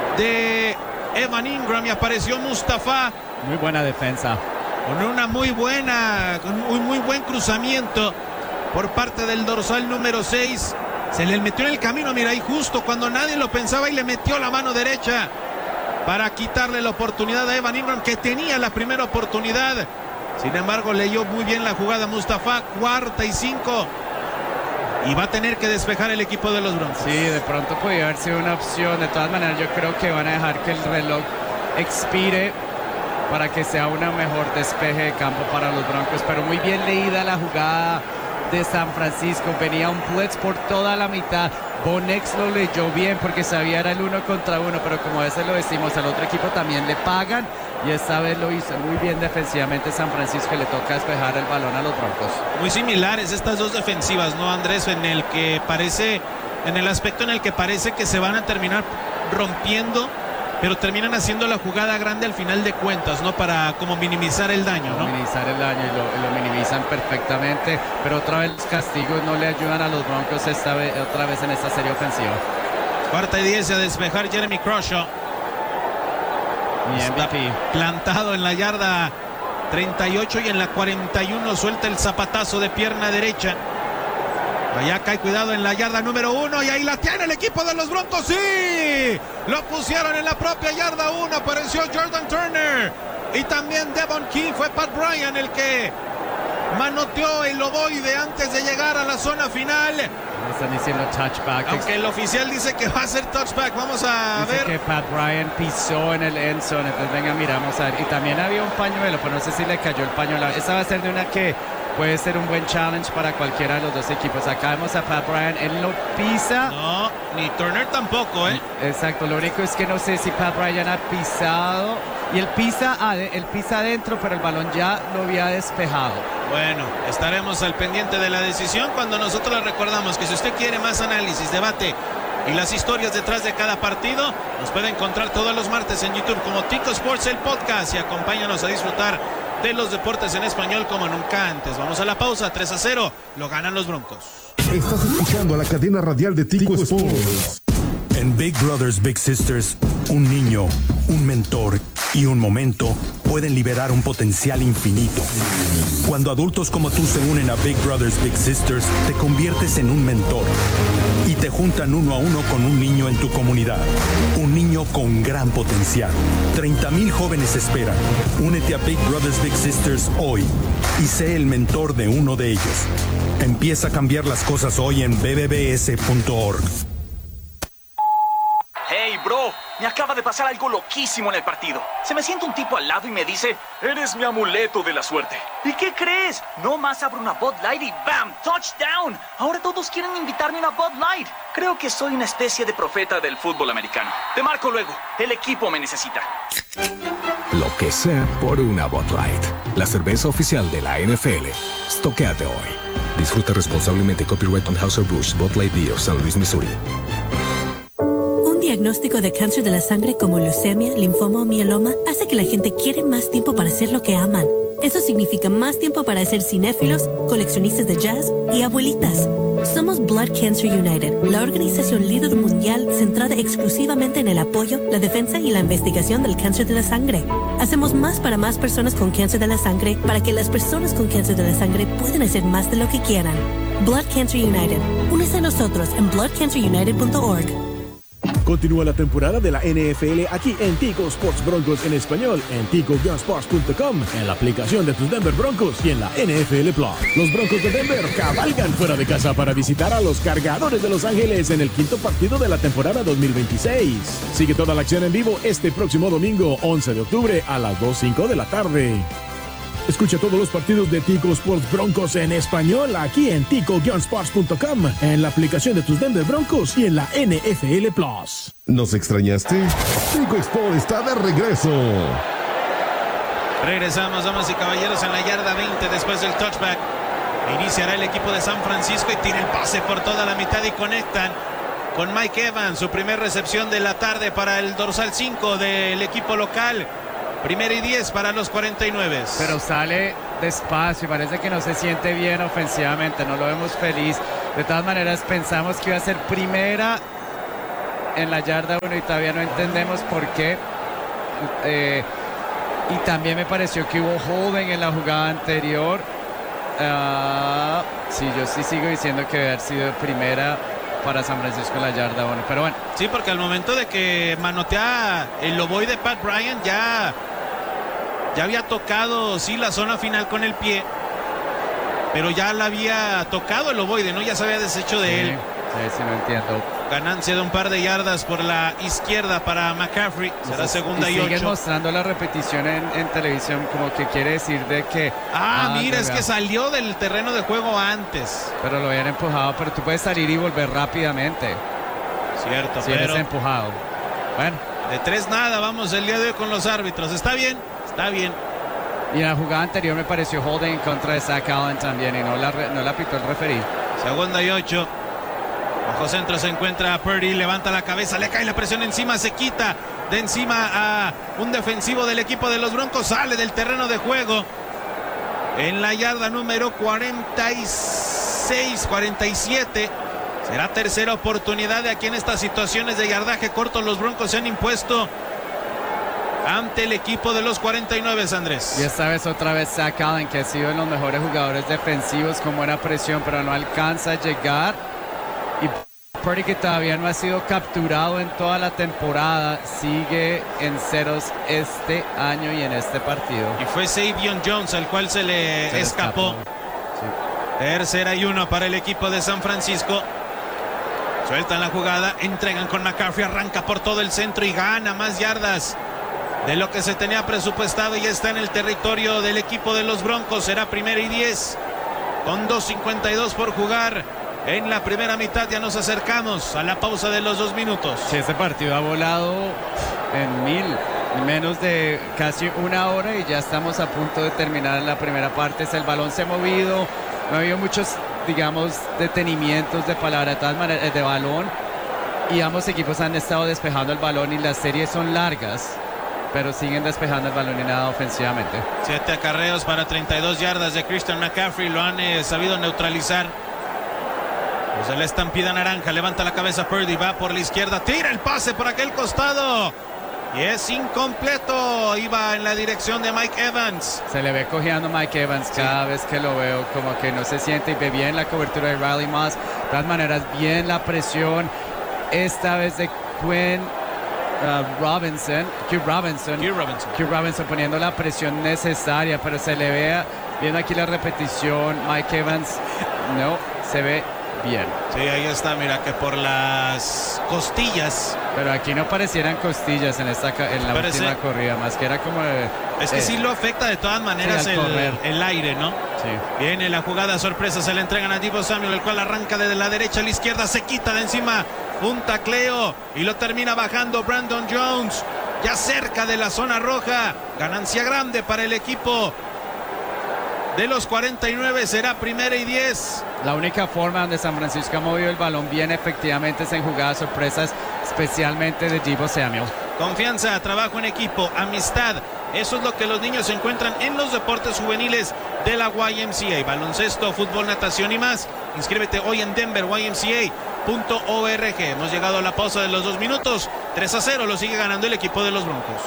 de Evan Ingram y apareció Mustafa. Muy buena defensa. Con una muy buen cruzamiento por parte del dorsal número 6. Se le metió en el camino, mira, ahí justo cuando nadie lo pensaba, y le metió la mano derecha para quitarle la oportunidad a Evan Ingram, que tenía la primera oportunidad. Sin embargo, leyó muy bien la jugada Mustafa. 4-5. Y va a tener que despejar el equipo de los Broncos. Sí, de pronto podría haber sido una opción. De todas maneras, yo creo que van a dejar que el reloj expire para que sea una mejor despeje de campo para los Broncos. Pero muy bien leída la jugada de San Francisco. Venía un blitz por toda la mitad. Bo Nix lo leyó bien porque sabía era el 1 contra 1, pero como a veces lo decimos, al otro equipo también le pagan, y esta vez lo hizo muy bien defensivamente San Francisco, y le toca despejar el balón a los Broncos. Muy similares estas dos defensivas, ¿no, Andrés? En el aspecto en el que parece que se van a terminar rompiendo, pero terminan haciendo la jugada grande al final de cuentas, ¿no? Para como minimizar el daño, ¿no? Minimizar el daño, y lo minimizan perfectamente, pero otra vez los castigos no le ayudan a los Broncos otra vez en esta serie ofensiva. 4-10 a despejar Jeremy Crusoe. Está plantado en la yarda 38 y en la 41 suelta el zapatazo de pierna derecha. Allá cae, cuidado, en la yarda número 1, y ahí la tiene el equipo de los Broncos. ¡Sí! Lo pusieron en la propia yarda 1. Apareció Jordan Turner y también Devon King. Fue Pat Bryant el que manoteó el ovoide antes de llegar a la zona final. Están diciendo touchback. Aunque el oficial dice que va a ser touchback. Vamos a ver. Que Pat Bryant pisó en el end zone. Entonces venga, miramos a ver. Y también había un pañuelo, pero no sé si le cayó el pañuelo. Esta va a ser de una que puede ser un buen challenge para cualquiera de los dos equipos. Acá vemos a Pat Bryant, él lo pisa. No, ni Turner tampoco, ¿eh? Exacto, lo único es que no sé si Pat Bryant ha pisado. Y él pisa adentro, pero el balón ya lo había despejado. Bueno, estaremos al pendiente de la decisión cuando nosotros le recordamos que si usted quiere más análisis, debate y las historias detrás de cada partido, nos puede encontrar todos los martes en YouTube como Tico Sports, el podcast, y acompáñanos a disfrutar de los deportes en español como nunca antes. Vamos a la pausa. 3-0, lo ganan los Broncos. Estás escuchando a la cadena radial de Tico Sports. En Big Brothers Big Sisters, un niño, un mentor y un momento pueden liberar un potencial infinito. Cuando adultos como tú se unen a Big Brothers Big Sisters, te conviertes en un mentor y te juntan 1 a 1 con un niño en tu comunidad. Un niño con gran potencial. 30,000 jóvenes esperan. Únete a Big Brothers Big Sisters hoy y sé el mentor de uno de ellos. Empieza a cambiar las cosas hoy en bbbs.org. Hey, bro, me acaba de pasar algo loquísimo en el partido. Se me sienta un tipo al lado y me dice, eres mi amuleto de la suerte. ¿Y qué crees? No más abro una Bud Light y ¡bam! ¡Touchdown! Ahora todos quieren invitarme a una Bud Light. Creo que soy una especie de profeta del fútbol americano. Te marco luego. El equipo me necesita. Lo que sea por una Bud Light. La cerveza oficial de la NFL. Stoquéate hoy. Disfruta responsablemente. Copyright Anheuser-Busch, Bud Light Beer, San Luis, Missouri. Diagnóstico de cáncer de la sangre como leucemia, linfoma o mieloma hace que la gente quiere más tiempo para hacer lo que aman. Eso significa más tiempo para ser cinéfilos, coleccionistas de jazz y abuelitas. Somos Blood Cancer United, la organización líder mundial centrada exclusivamente en el apoyo, la defensa y la investigación del cáncer de la sangre. Hacemos más para más personas con cáncer de la sangre para que las personas con cáncer de la sangre puedan hacer más de lo que quieran. Blood Cancer United. Únese a nosotros en bloodcancerunited.org. Continúa la temporada de la NFL aquí en Tico Sports Broncos en español, en tico-sports.com, en la aplicación de tus Denver Broncos y en la NFL Plus. Los Broncos de Denver cabalgan fuera de casa para visitar a los Cargadores de Los Ángeles en el 5º partido de la temporada 2026. Sigue toda la acción en vivo este próximo domingo, 11 de octubre a las 2:05 de la tarde. Escucha todos los partidos de Tico Sports Broncos en español aquí en tico-sports.com, en la aplicación de tus Denver Broncos y en la NFL Plus. ¿Nos extrañaste? Tico Sports está de regreso. Regresamos, damas y caballeros, en la yarda 20 después del touchback. Iniciará el equipo de San Francisco y tira el pase por toda la mitad y conectan con Mike Evans, su primer recepción de la tarde para el dorsal 5 del equipo local. 1ª y 10 para los 49. Pero sale despacio, parece que no se siente bien ofensivamente, no lo vemos feliz. De todas maneras, pensamos que iba a ser 1ª en la yarda 1 y todavía no entendemos por qué. Y también me pareció que hubo holding en la jugada anterior. Sí, yo sí sigo diciendo que debe haber sido primera para San Francisco en la yarda 1, pero bueno. Sí, porque al momento de que manotea el loboy de Pat Bryant ya había tocado, sí, la zona final con el pie, pero ya la había tocado el ovoide, ¿no? Ya se había deshecho de él. Sí, no entiendo. Ganancia de un par de yardas por la izquierda para McCaffrey. Será segunda y 8. Siguen mostrando la repetición en televisión, como que quiere decir de que... mira, es que salió del terreno de juego antes. Pero lo habían empujado, pero tú puedes salir y volver rápidamente. Cierto, si pero... eres empujado. Bueno. De 3 nada, vamos el día de hoy con los árbitros. Está bien. Y en la jugada anterior me pareció holding en contra de Zach Allen también y no la pitó el referee. Segunda y 8. Bajo centro se encuentra Purdy, levanta la cabeza, le cae la presión encima, se quita de encima a un defensivo del equipo de los Broncos, sale del terreno de juego en la yarda número 47. Será tercera oportunidad de aquí en estas situaciones de yardaje corto. Los Broncos se han impuesto ante el equipo de los 49, Andrés. Y esta vez otra vez Zach Allen, que ha sido de los mejores jugadores defensivos con buena presión, pero no alcanza a llegar. Y Purdy, que todavía no ha sido capturado en toda la temporada, sigue en ceros este año y en este partido. Y fue Savion Jones al cual se le escapó. Sí. Tercera y 1 para el equipo de San Francisco. Sueltan la jugada, entregan con McCaffrey, arranca por todo el centro y gana más yardas de lo que se tenía presupuestado y ya está en el territorio del equipo de los Broncos. Será primera y 10 con 2:52 por jugar en la primera mitad. Ya nos acercamos a la pausa de los 2 minutos. Sí, ese partido ha volado en menos de casi una hora y ya estamos a punto de terminar la primera parte. El balón se ha movido, no ha habido muchos, digamos, detenimientos de de balón, y ambos equipos han estado despejando el balón y las series son largas, pero siguen despejando el balón y nada ofensivamente. 7 acarreos para 32 yardas de Christian McCaffrey, lo han sabido neutralizar. Pues la estampida naranja, levanta la cabeza Purdy, va por la izquierda, tira el pase por aquel costado y es incompleto. Iba en la dirección de Mike Evans. Se le ve cojeando Mike Evans cada vez que lo veo, como que no se siente, y ve bien la cobertura de Riley Moss. De todas maneras, bien la presión esta vez de Q Robinson poniendo la presión necesaria, pero se le ve, viendo aquí la repetición, Mike Evans no se ve bien. Sí, ahí está, mira que por las costillas. Pero aquí no parecieran costillas en la última corrida, más que era como... Es que sí lo afecta de todas maneras el aire, ¿no? Sí. Viene la jugada sorpresa, se le entregan a Deebo Samuel, el cual arranca desde la derecha a la izquierda, se quita de encima un tacleo y lo termina bajando Brandon Jones, ya cerca de la zona roja. Ganancia grande para el equipo de los 49, será primera y 10. La única forma donde San Francisco ha movido el balón bien efectivamente es en jugadas sorpresas, especialmente de Deebo Samuel. Confianza, trabajo en equipo, amistad, eso es lo que los niños encuentran en los deportes juveniles de la YMCA. Baloncesto, fútbol, natación y más. Inscríbete hoy en Denver, YMCA.org. Hemos llegado a la pausa de los 2 minutos. 3-0 lo sigue ganando el equipo de los Broncos.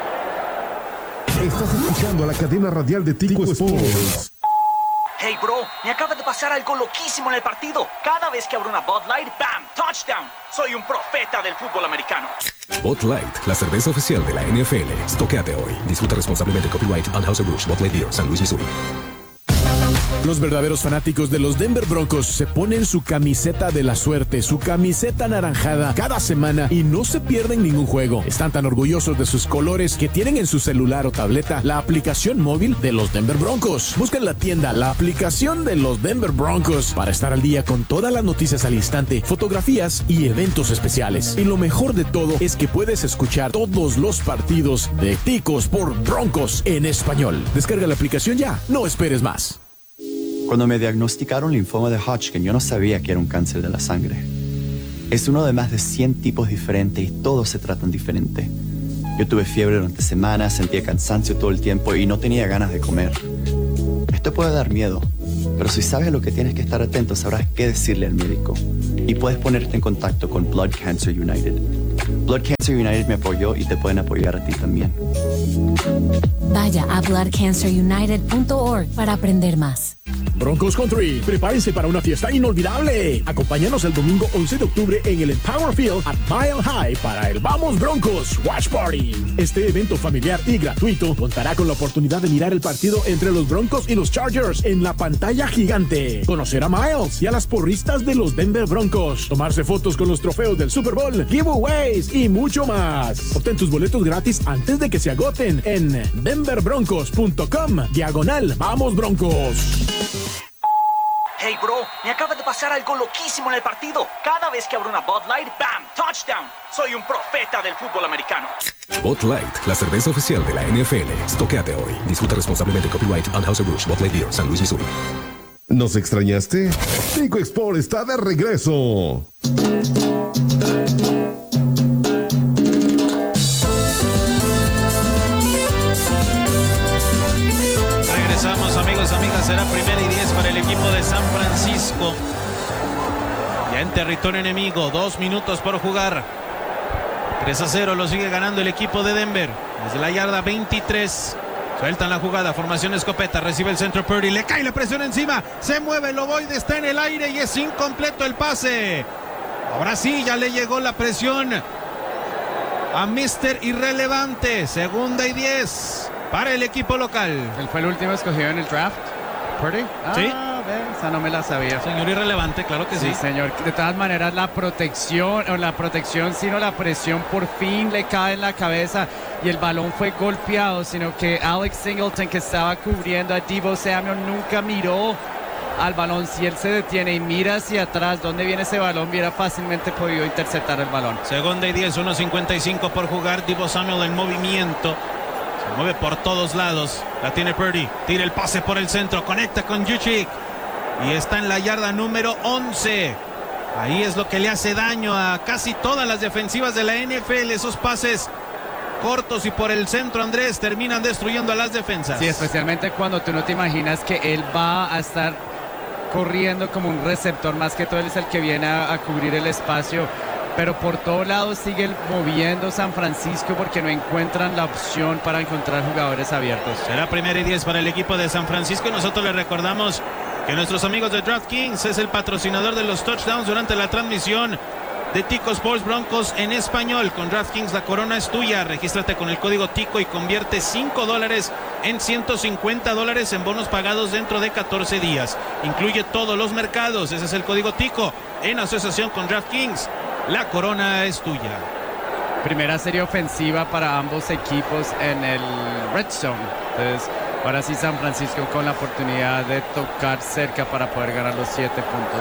Estás escuchando a la cadena radial de Tico Sports. Hey, bro, me acaba de pasar algo loquísimo en el partido. Cada vez que abro una Bud Light, ¡bam! ¡Touchdown! Soy un profeta del fútbol americano. Bud Light, la cerveza oficial de la NFL. Stoquéate hoy. Disfruta responsablemente. Copyright Anheuser-Busch, Bud Light Beer, San Luis, Missouri. Los verdaderos fanáticos de los Denver Broncos se ponen su camiseta de la suerte, su camiseta anaranjada cada semana y no se pierden ningún juego. Están tan orgullosos de sus colores que tienen en su celular o tableta la aplicación móvil de los Denver Broncos. Busca en la tienda la aplicación de los Denver Broncos para estar al día con todas las noticias al instante, fotografías y eventos especiales. Y lo mejor de todo es que puedes escuchar todos los partidos de Ticos por Broncos en español. Descarga la aplicación ya, no esperes más. Cuando me diagnosticaron linfoma de Hodgkin, yo no sabía que era un cáncer de la sangre. Es uno de más de 100 tipos diferentes y todos se tratan diferente. Yo tuve fiebre durante semanas, sentía cansancio todo el tiempo y no tenía ganas de comer. Esto puede dar miedo, pero si sabes a lo que tienes que estar atento, sabrás qué decirle al médico. Y puedes ponerte en contacto con Blood Cancer United. Blood Cancer United me apoyó y te pueden apoyar a ti también. Vaya a bloodcancerunited.org para aprender más. Broncos Country, prepárense para una fiesta inolvidable. Acompáñanos el domingo 11 de octubre en el Empower Field at Mile High para el Vamos Broncos Watch Party. Este evento familiar y gratuito contará con la oportunidad de mirar el partido entre los Broncos y los Chargers en la pantalla gigante, conocer a Miles y a las porristas de los Denver Broncos, tomarse fotos con los trofeos del Super Bowl, giveaways y mucho más. Obtén tus boletos gratis antes de que se agoten en denverbroncos.com/Vamos Broncos. Hey, bro, me acaba de pasar algo loquísimo en el partido. Cada vez que abro una Bud Light, ¡bam! ¡Touchdown! Soy un profeta del fútbol americano. Bud Light, la cerveza oficial de la NFL. Stoquéate hoy. Disfruta responsablemente. Copyright Anheuser-Busch, Bud Light Beer, San Luis, Missouri. ¿Nos extrañaste? Tico Sport está de regreso. Regresamos, amigos, amigas. Será 1ª y 10 para el equipo de San Francisco. Ya en territorio enemigo, 2 minutos por jugar. 3-0 lo sigue ganando el equipo de Denver. Desde la yarda 23. Sueltan la jugada, formación escopeta, recibe el centro Purdy, le cae la presión encima, se mueve el ovoide, está en el aire y es incompleto el pase. Ahora sí, ya le llegó la presión a Mr. Irrelevante. 2ª y 10 para el equipo local. Él fue el último escogido en el draft, Purdy. Sí. Esa no me la sabía. Señor Irrelevante, claro que sí. Sí, señor. De todas maneras, la protección, sino la presión por fin le cae en la cabeza y el balón fue golpeado, sino que Alex Singleton, que estaba cubriendo a Deebo Samuel, nunca miró al balón. Si él se detiene y mira hacia atrás donde viene ese balón, hubiera fácilmente podido interceptar el balón. 2ª y 10, 1:55 por jugar. Deebo Samuel en movimiento. Se mueve por todos lados. La tiene Purdy. Tira el pase por el centro. Conecta con Juszczyk. Y está en la yarda número 11. Ahí es lo que le hace daño a casi todas las defensivas de la NFL. Esos pases cortos y por el centro, Andrés, terminan destruyendo a las defensas. Sí, especialmente cuando tú no te imaginas que él va a estar corriendo como un receptor. Más que todo él es el que viene a cubrir el espacio. Pero por todos lados sigue moviendo San Francisco porque no encuentran la opción para encontrar jugadores abiertos. Será 1ª y 10 para el equipo de San Francisco. Nosotros les recordamos que nuestros amigos de DraftKings es el patrocinador de los touchdowns durante la transmisión de Tico Sports Broncos en español. Con DraftKings la corona es tuya. Regístrate con el código Tico y convierte $5 en $150 en bonos pagados dentro de 14 días. Incluye todos los mercados. Ese es el código Tico en asociación con DraftKings. La corona es tuya. Primera serie ofensiva para ambos equipos en el Red Zone. Entonces, ahora sí San Francisco con la oportunidad de tocar cerca para poder ganar los 7 puntos.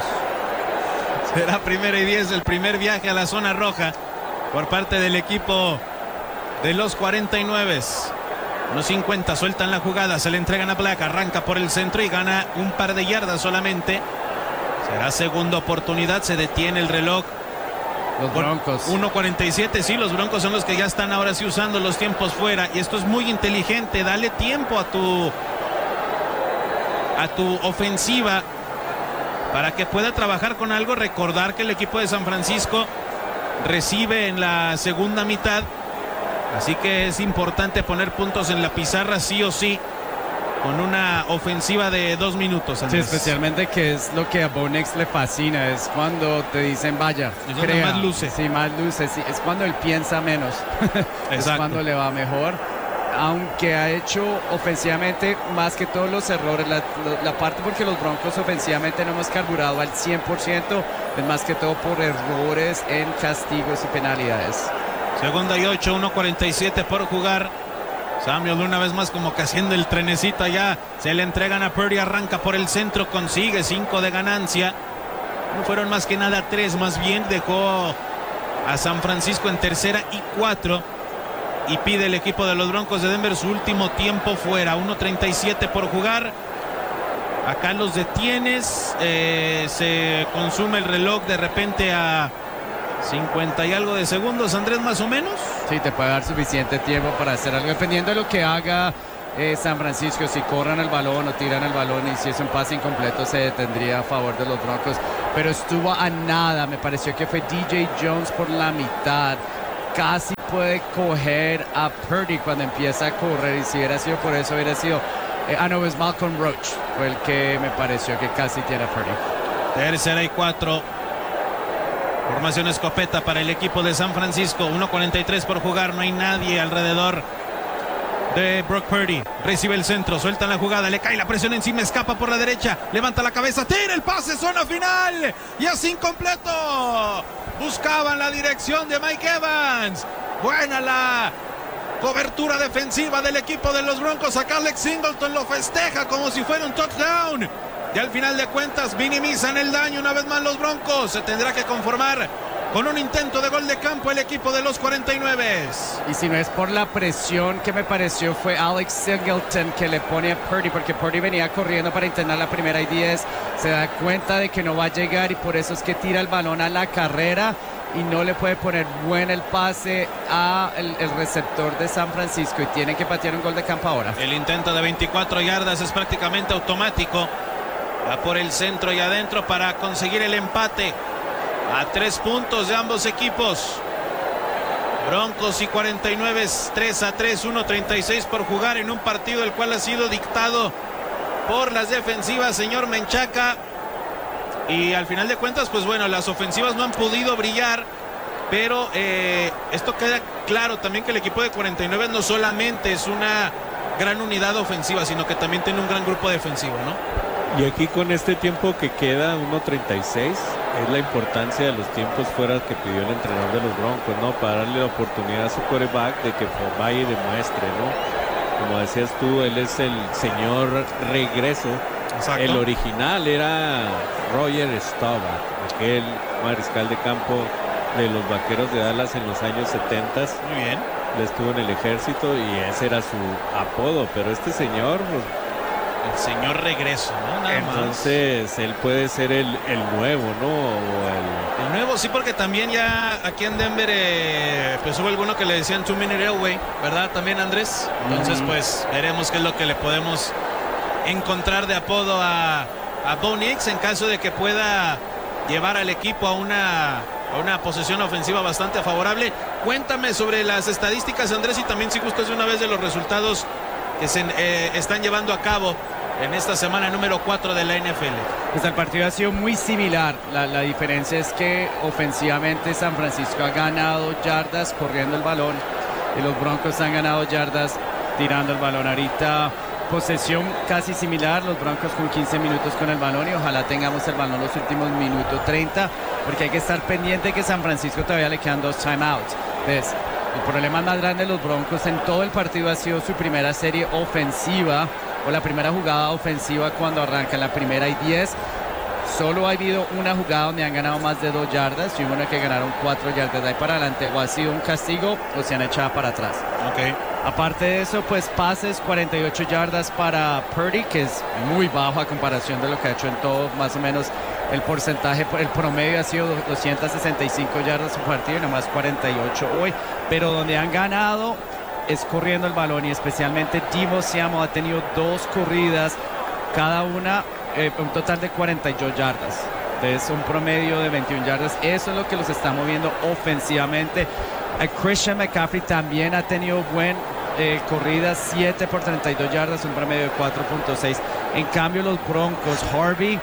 Será 1ª y 10, el primer viaje a la zona roja por parte del equipo de los 49. Los 50 sueltan la jugada, se le entregan a Black, arranca por el centro y gana un par de yardas solamente. Será segunda oportunidad, se detiene el reloj. Los Broncos. 1:47, sí, los Broncos son los que ya están ahora sí usando los tiempos fuera. Y esto es muy inteligente, dale tiempo a tu ofensiva para que pueda trabajar con algo. Recordar que el equipo de San Francisco recibe en la segunda mitad. Así que es importante poner puntos en la pizarra sí o sí con una ofensiva de 2 minutos. Sí, especialmente que es lo que a Bo Nix le fascina, es cuando te dicen vaya, es donde más luce. Sí, más luce, sí, es cuando él piensa menos. Es cuando le va mejor. Aunque ha hecho ofensivamente más que todos los errores, la parte porque los Broncos ofensivamente no hemos carburado al 100%, es más que todo por errores en castigos y penalidades. 2ª y 8, 1:47 por jugar. Samuel una vez más como que haciendo el trenecito allá. Se le entregan a Purdy, arranca por el centro, consigue 5 de ganancia. No fueron más que nada 3, más bien dejó a San Francisco en 3ª y 4. Y pide el equipo de los Broncos de Denver su último tiempo fuera. 1:37 por jugar. Acá los detienes. Se consume el reloj de repente a 50 y algo de segundos, Andrés, más o menos. Sí, te puede dar suficiente tiempo para hacer algo, dependiendo de lo que haga San Francisco. Si corran el balón o tiran el balón, y si es un pase incompleto, se detendría a favor de los Broncos. Pero estuvo a nada, me pareció que fue DJ Jones por la mitad. casi puede coger a Purdy cuando empieza a correr, y si hubiera sido por eso hubiera sido no, es Malcolm Roach fue el que me pareció que casi tiene a Purdy. Tercera y 4. Formación escopeta para el equipo de San Francisco. 1:43 por jugar, no hay nadie alrededor de Brock Purdy. Recibe el centro, suelta la jugada, le cae la presión encima, escapa por la derecha, levanta la cabeza, tira el pase, zona final y es incompleto. Buscaban la dirección de Mike Evans. Buena la cobertura defensiva del equipo de los Broncos. Acá Alex Singleton lo festeja como si fuera un touchdown. Y al final de cuentas minimizan el daño una vez más los Broncos. Se tendrá que conformar con un intento de gol de campo el equipo de los 49. Y si no es por la presión que me pareció, fue Alex Singleton que le pone a Purdy, porque Purdy venía corriendo para intentar la primera y 10. Se da cuenta de que no va a llegar y por eso es que tira el balón a la carrera y no le puede poner buen el pase a el receptor de San Francisco y tiene que patear un gol de campo ahora. El intento de 24 yardas es prácticamente automático. Va por el centro y adentro para conseguir el empate a 3 puntos de ambos equipos. Broncos y 49, 3-3, 1:36 por jugar en un partido el cual ha sido dictado por las defensivas, señor Menchaca. Y al final de cuentas, pues bueno, las ofensivas no han podido brillar, pero esto queda claro también que el equipo de 49 no solamente es una gran unidad ofensiva, sino que también tiene un gran grupo defensivo, ¿no? Y aquí con este tiempo que queda, 1:36, es la importancia de los tiempos fuera que pidió el entrenador de los Broncos, ¿no? Para darle la oportunidad a su quarterback de que vaya y demuestre, ¿no? Como decías tú, él es el señor regreso. Exacto. El original era Roger Staubach, aquel mariscal de campo de los Vaqueros de Dallas en los años 70. Muy bien. Él estuvo en el ejército y ese era su apodo, pero este señor... El señor regreso, ¿no? Nada Entonces más. Él puede ser el nuevo, ¿no? O el nuevo, sí, porque también ya aquí en Denver pues hubo alguno que le decían 2-minute Railway, ¿verdad? También, Andrés. Entonces pues veremos qué es lo que le podemos encontrar de apodo a Bo Nix en caso de que pueda llevar al equipo a una posesión ofensiva bastante favorable. Cuéntame sobre las estadísticas, Andrés, y también si gustas de una vez de los resultados que se están llevando a cabo en esta semana número 4 de la NFL. Pues el partido ha sido muy similar. La diferencia es que ofensivamente San Francisco ha ganado yardas corriendo el balón y los Broncos han ganado yardas tirando el balón. Ahorita posesión casi similar, los Broncos con 15 minutos con el balón y ojalá tengamos el balón los últimos minutos 30, porque hay que estar pendiente que San Francisco todavía le quedan 2 timeouts. ¿Ves? El problema más grande de los Broncos en todo el partido ha sido su primera serie ofensiva o la primera jugada ofensiva cuando arranca la primera y 10. Solo ha habido una jugada donde han ganado más de 2 yardas y una que ganaron 4 yardas de ahí para adelante. O ha sido un castigo o se han echado para atrás. Okay. Aparte de eso, pues pases 48 yardas para Purdy, que es muy bajo a comparación de lo que ha hecho en todo, más o menos. El porcentaje, el promedio ha sido 265 yardas por partido y nomás 48 hoy. Pero donde han ganado es corriendo el balón y especialmente Deebo Samuel ha tenido 2 corridas, cada una un total de 42 yardas. Es un promedio de 21 yardas. Eso es lo que los está moviendo ofensivamente. Christian McCaffrey también ha tenido buen corridas, 7 por 32 yardas, un promedio de 4.6. En cambio los Broncos, Harvey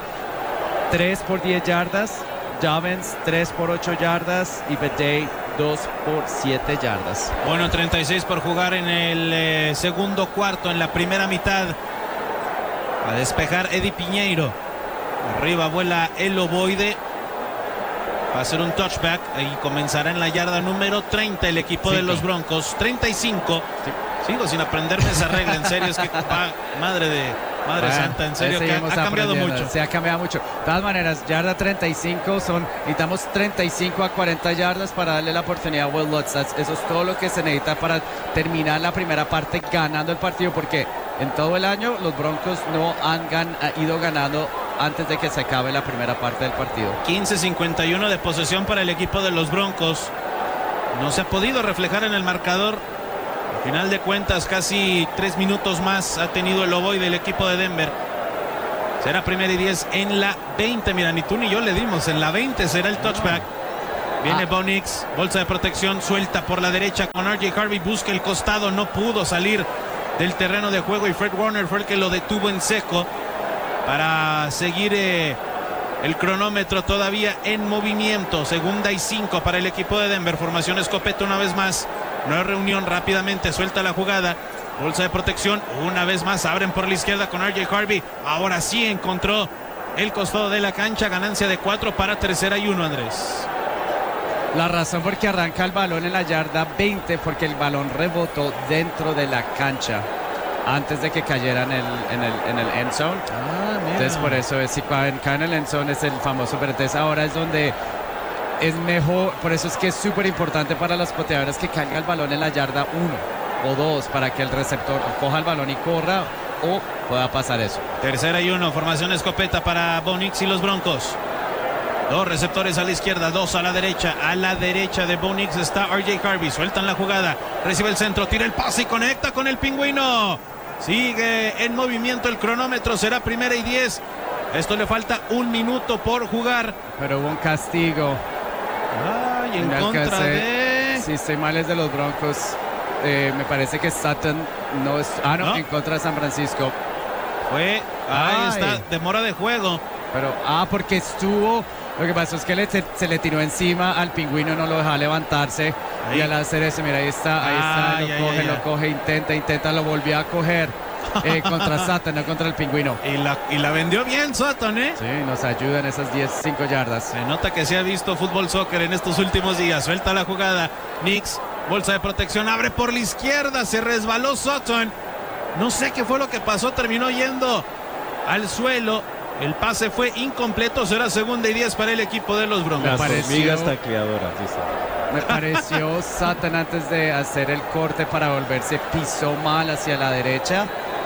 3 por 10 yardas, Dobbins 3 por 8 yardas y Bede 2 por 7 yardas. Bueno, 36 por jugar en el segundo cuarto, en la primera mitad. A despejar Eddie Piñeiro. Arriba vuela el ovoide. Va a ser un touchback y comenzará en la yarda número 30 el equipo de los Broncos. 35. Sigo sin aprenderme esa regla, en serio, es que madre santa, en serio, que ha cambiado mucho. Se ha cambiado mucho. De todas maneras, yarda 35 necesitamos 35 a 40 yardas para darle la oportunidad a Will Lutz. Eso es todo lo que se necesita para terminar la primera parte ganando el partido, porque en todo el año los Broncos no han ido ganando antes de que se acabe la primera parte del partido. 15-51 de posesión para el equipo de los Broncos. No se ha podido reflejar en el marcador. Al final de cuentas, casi 3 minutos más ha tenido el ovoide del equipo de Denver. Será primera y 10 en la 20. Mira, ni tú ni yo le dimos. En la 20 será el touchback. Viene Bo Nix, bolsa de protección, suelta por la derecha con RJ Harvey, busca el costado, no pudo salir del terreno de juego y Fred Warner fue el que lo detuvo en seco para seguir el cronómetro todavía en movimiento. 2ª y 5 para el equipo de Denver. Formación escopeta una vez más. No hay reunión, rápidamente suelta la jugada. Bolsa de protección, una vez más abren por la izquierda con RJ Harvey. Ahora sí encontró el costado de la cancha. Ganancia de 4 para 3ª y 1, Andrés. La razón por que arranca el balón en la yarda 20, porque el balón rebotó dentro de la cancha antes de que cayera en el end zone. Entonces por eso es, si cae en el end zone es el famoso, pero entonces ahora es donde es mejor, por eso es que es súper importante para las poteadoras que caiga el balón en la yarda 1 o 2 para que el receptor coja el balón y corra o pueda pasar eso. 3ª y 1, formación escopeta para Bo Nix y los Broncos. 2 receptores a la izquierda, 2 a la derecha. A la derecha de Bo Nix está RJ Harvey. Sueltan la jugada, recibe el centro, tira el pase y conecta con el pingüino. Sigue en movimiento el cronómetro, será 1ª y 10. Esto le falta 1 minuto por jugar. Pero hubo un castigo. Ay, en contra de... Si estoy mal es de los Broncos. Me parece que Sutton no es... no, en contra de San Francisco. Ahí está, demora de juego. Pero, porque estuvo... Lo que pasó es que se le tiró encima al pingüino, no lo dejaba levantarse. Ahí. Y al hacer eso, mira, ahí está, lo coge, intenta, lo volvió a coger contra Sutton, no contra el pingüino. Y la vendió bien Sutton, ¿eh? Sí, nos ayuda en esas 5 yardas. Se nota que se ha visto fútbol soccer en estos últimos días. Suelta la jugada, Nix, bolsa de protección, abre por la izquierda, se resbaló Sutton. No sé qué fue lo que pasó, terminó yendo al suelo. El pase fue incompleto, será 2ª y 10 para el equipo de los Broncos. Las hormigas tacleadoras, dice. Me pareció Sutton antes de hacer el corte para volverse, pisó mal hacia la derecha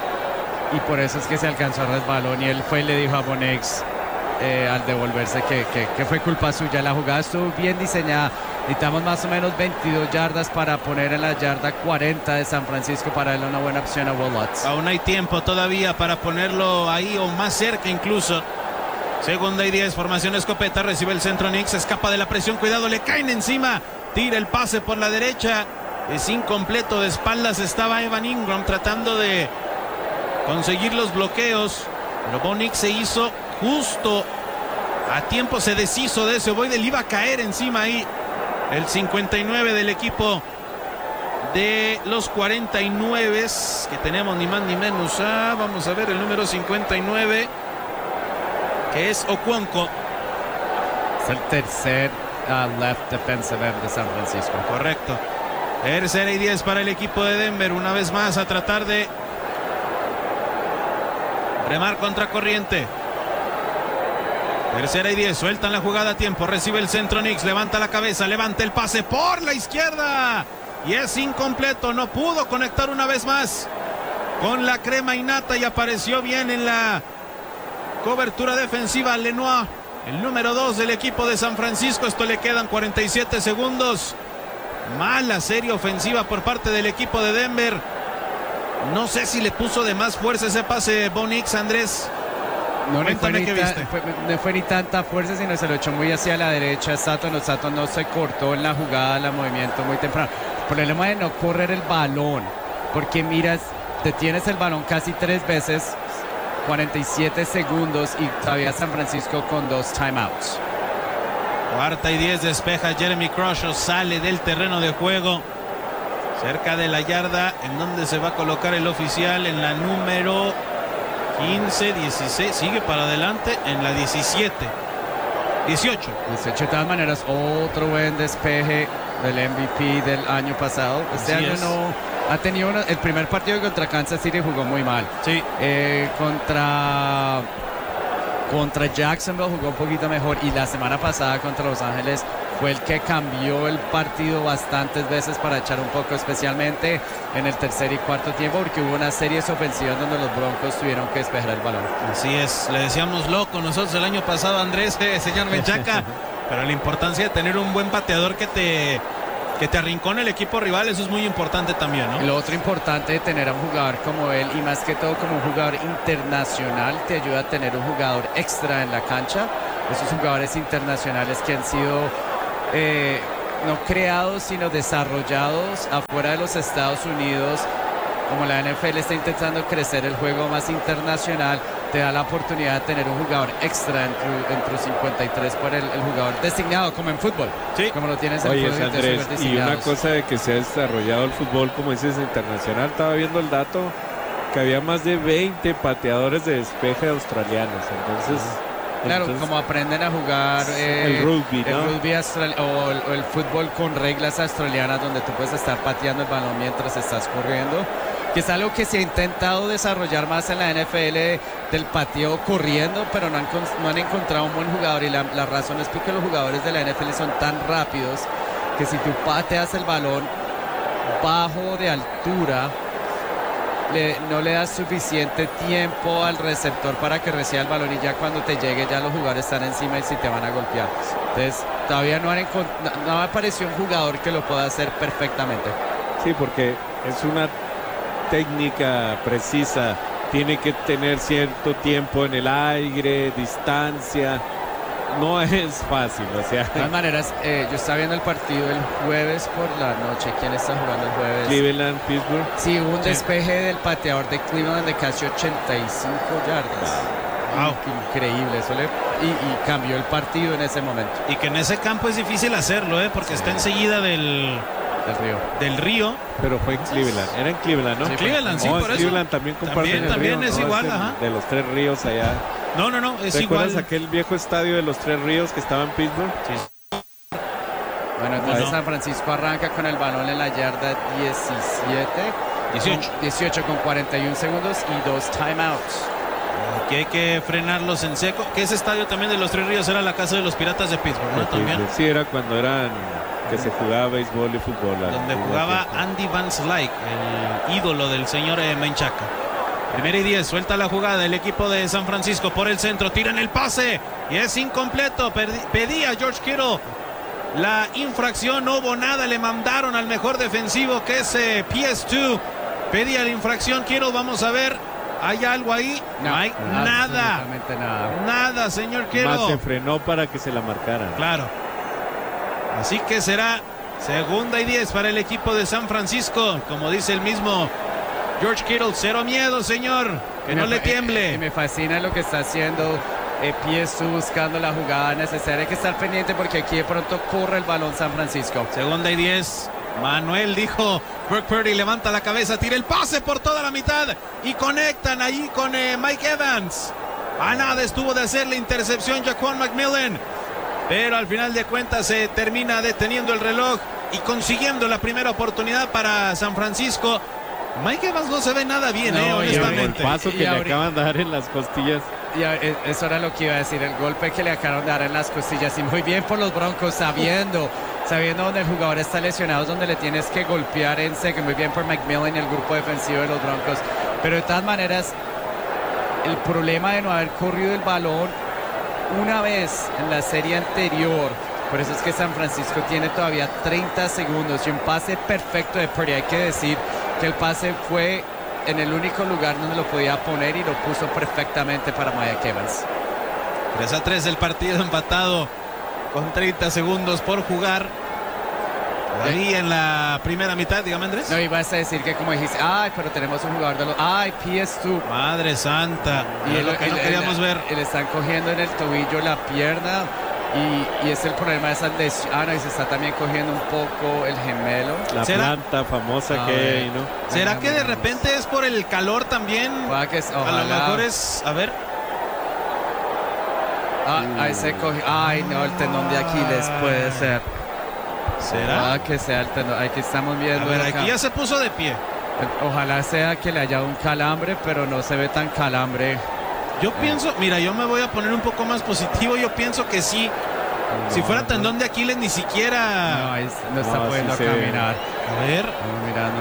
y por eso es que se alcanzó a resbalón y él fue y le dijo a Bo Nix al devolverse que fue culpa suya. La jugada estuvo bien diseñada. Necesitamos más o menos 22 yardas para poner en la yarda 40 de San Francisco para darle una buena opción a Will Lutz. Aún hay tiempo todavía para ponerlo ahí o más cerca incluso. 2ª y 10, formación escopeta, recibe el centro Nix, escapa de la presión, cuidado, le caen encima, tira el pase por la derecha, es incompleto, de espaldas estaba Evan Ingram tratando de conseguir los bloqueos, pero Bo Nix se hizo justo a tiempo, se deshizo de ese ovoide, le iba a caer encima ahí el 59 del equipo de los 49 que tenemos, ni más ni menos. Vamos a ver el número 59, que es Okonkwo. Es el tercer left defensive end de San Francisco. Correcto. 3ª y 10 para el equipo de Denver. Una vez más a tratar de remar contra corriente. 3ª y 10, sueltan la jugada a tiempo, recibe el centro Nix, levanta la cabeza, levanta el pase por la izquierda y es incompleto, no pudo conectar una vez más con la crema innata y apareció bien en la cobertura defensiva Lenoir, el número 2 del equipo de San Francisco. Esto le quedan 47 segundos. Mala serie ofensiva por parte del equipo de Denver. No sé si le puso de más fuerza ese pase Bo Nix, Andrés. No fue ni tanta fuerza, sino se lo echó muy hacia la derecha. Sutton no se cortó en la jugada, el movimiento muy temprano. El problema de no correr el balón, porque miras, detienes el balón casi 3 veces, 47 segundos y todavía San Francisco con 2 timeouts. 4ª y 10, despeja Jeremy Crush, sale del terreno de juego, cerca de la yarda en donde se va a colocar el oficial, en la número 15, 16, sigue para adelante en la 17, 18. De todas maneras, otro buen despeje del MVP del año pasado. Este año no ha tenido el primer partido contra Kansas City jugó muy mal. Sí. Contra Jacksonville jugó un poquito mejor y la semana pasada contra Los Ángeles fue el que cambió el partido bastantes veces para echar un poco, especialmente en el tercer y cuarto tiempo, porque hubo unas series ofensivas donde los Broncos tuvieron que despejar el balón. Así es, le decíamos loco nosotros el año pasado, Andrés, señor Menchaca, pero la importancia de tener un buen pateador que te arrincone el equipo rival, eso es muy importante también, ¿no? Lo otro importante de tener a un jugador como él, y más que todo como un jugador internacional, te ayuda a tener un jugador extra en la cancha. Esos jugadores internacionales que han sido no creados, sino desarrollados afuera de los Estados Unidos. Como la NFL está intentando crecer el juego más internacional, te da la oportunidad de tener un jugador extra en tu 53 por el jugador designado, como en fútbol. Sí. Como lo tienes en Oye, fútbol. Andrés, y una cosa de que se ha desarrollado el fútbol, como dices, internacional, estaba viendo el dato que había más de 20 pateadores de despeje australianos. Claro, como aprenden a jugar el rugby, ¿no? El rugby o el fútbol con reglas australianas, donde tú puedes estar pateando el balón mientras estás corriendo, que es algo que se ha intentado desarrollar más en la NFL, del pateo corriendo, pero no han encontrado un buen jugador, y la razón es porque los jugadores de la NFL son tan rápidos que si tú pateas el balón bajo de altura, no le das suficiente tiempo al receptor para que reciba el balón, y ya cuando te llegue ya los jugadores están encima y si te van a golpear. Entonces todavía no me apareció un jugador que lo pueda hacer perfectamente. Sí, porque es una técnica precisa, tiene que tener cierto tiempo en el aire, distancia, no es fácil, o sea. De todas maneras, yo estaba viendo el partido el jueves por la noche. ¿Quién está jugando el jueves? Cleveland, Pittsburgh. Sí, hubo un despeje del pateador de Cleveland de casi 85 yardas. Wow. Increíble, eso y cambió el partido en ese momento. Y que en ese campo es difícil hacerlo, porque está enseguida del río. Pero fue en Cleveland, era en Cleveland, ¿no? Sí, Cleveland, sí, por eso. Cleveland también comparten el también río, es ¿no? igual, ajá. De los Tres Ríos allá. No, es ¿Te igual. acuerdas aquel viejo estadio de los Tres Ríos que estaba en Pittsburgh? Sí. Bueno, entonces San Francisco arranca con el balón en la yarda 18 con 41 segundos y 2 timeouts. Aquí hay que frenarlos en seco. Que ese estadio también de los Tres Ríos era la casa de los Piratas de Pittsburgh, ¿no? También. Sí, era cuando eran que se jugaba béisbol y fútbol. Donde jugaba Andy Van Slyke, el ídolo del señor Menchaca. 1st y 10, suelta la jugada el equipo de San Francisco por el centro, tiran el pase y es incompleto. Pedía George Kittle la infracción, no hubo nada, le mandaron al mejor defensivo que es PS2. Pedía la infracción Kittle, vamos a ver, ¿hay algo ahí? No hay nada. Nada, señor Kittle. Más se frenó para que se la marcaran. Claro. Así que será 2nd y 10 para el equipo de San Francisco, como dice el mismo George Kittle, cero miedo, señor, que no le tiemble. Y me fascina lo que está haciendo PS2, buscando la jugada necesaria. Hay que estar pendiente porque aquí de pronto corre el balón San Francisco. 2nd y 10. Manuel dijo, Brock Purdy levanta la cabeza, tira el pase por toda la mitad y conectan allí con Mike Evans. A nada estuvo de hacer la intercepción Jaquan McMillan, pero al final de cuentas se termina deteniendo el reloj y consiguiendo la primera oportunidad para San Francisco. Mike Evans no se ve nada bien, honestamente. El paso que le acaban de dar en las costillas. Y eso era lo que iba a decir, el golpe que le acabaron de dar en las costillas. Y muy bien por los Broncos, sabiendo donde el jugador está lesionado, donde le tienes que golpear en seco. Muy bien por McMillan y el grupo defensivo de los Broncos. Pero de todas maneras, el problema de no haber corrido el balón una vez en la serie anterior, por eso es que San Francisco tiene todavía 30 segundos y un pase perfecto de Purdy. Hay que decir que el pase fue en el único lugar donde lo podía poner y lo puso perfectamente para Mike Evans. 3-3 el partido empatado con 30 segundos por jugar. Ahí en la primera mitad, dígame, Andrés. No, ibas a decir que como dijiste, pero tenemos un jugador de los... PS2. Madre santa. Y lo que no queríamos ver. Le están cogiendo en el tobillo la pierna. Y es el problema de esa lesión. Y se está también cogiendo un poco el gemelo. La planta famosa que hay, ¿no? ¿Será que de repente es por el calor también? Ojalá. A lo mejor es... A ver. Ahí se coge... no, el tendón de Aquiles puede ser. ¿Será? Que sea el tendón. Aquí estamos viendo. A ver, aquí ya se puso de pie. Ojalá sea que le haya un calambre, pero no se ve tan calambre. Yo pienso, mira, yo me voy a poner un poco más positivo. Yo pienso que sí. Si fuera tendón de Aquiles, ni siquiera. No está pudiendo caminar. A ver. Mirando.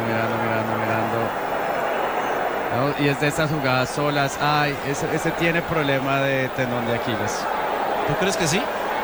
Y es de esas jugadas solas. Ese tiene problema de tendón de Aquiles. ¿Tú crees que sí?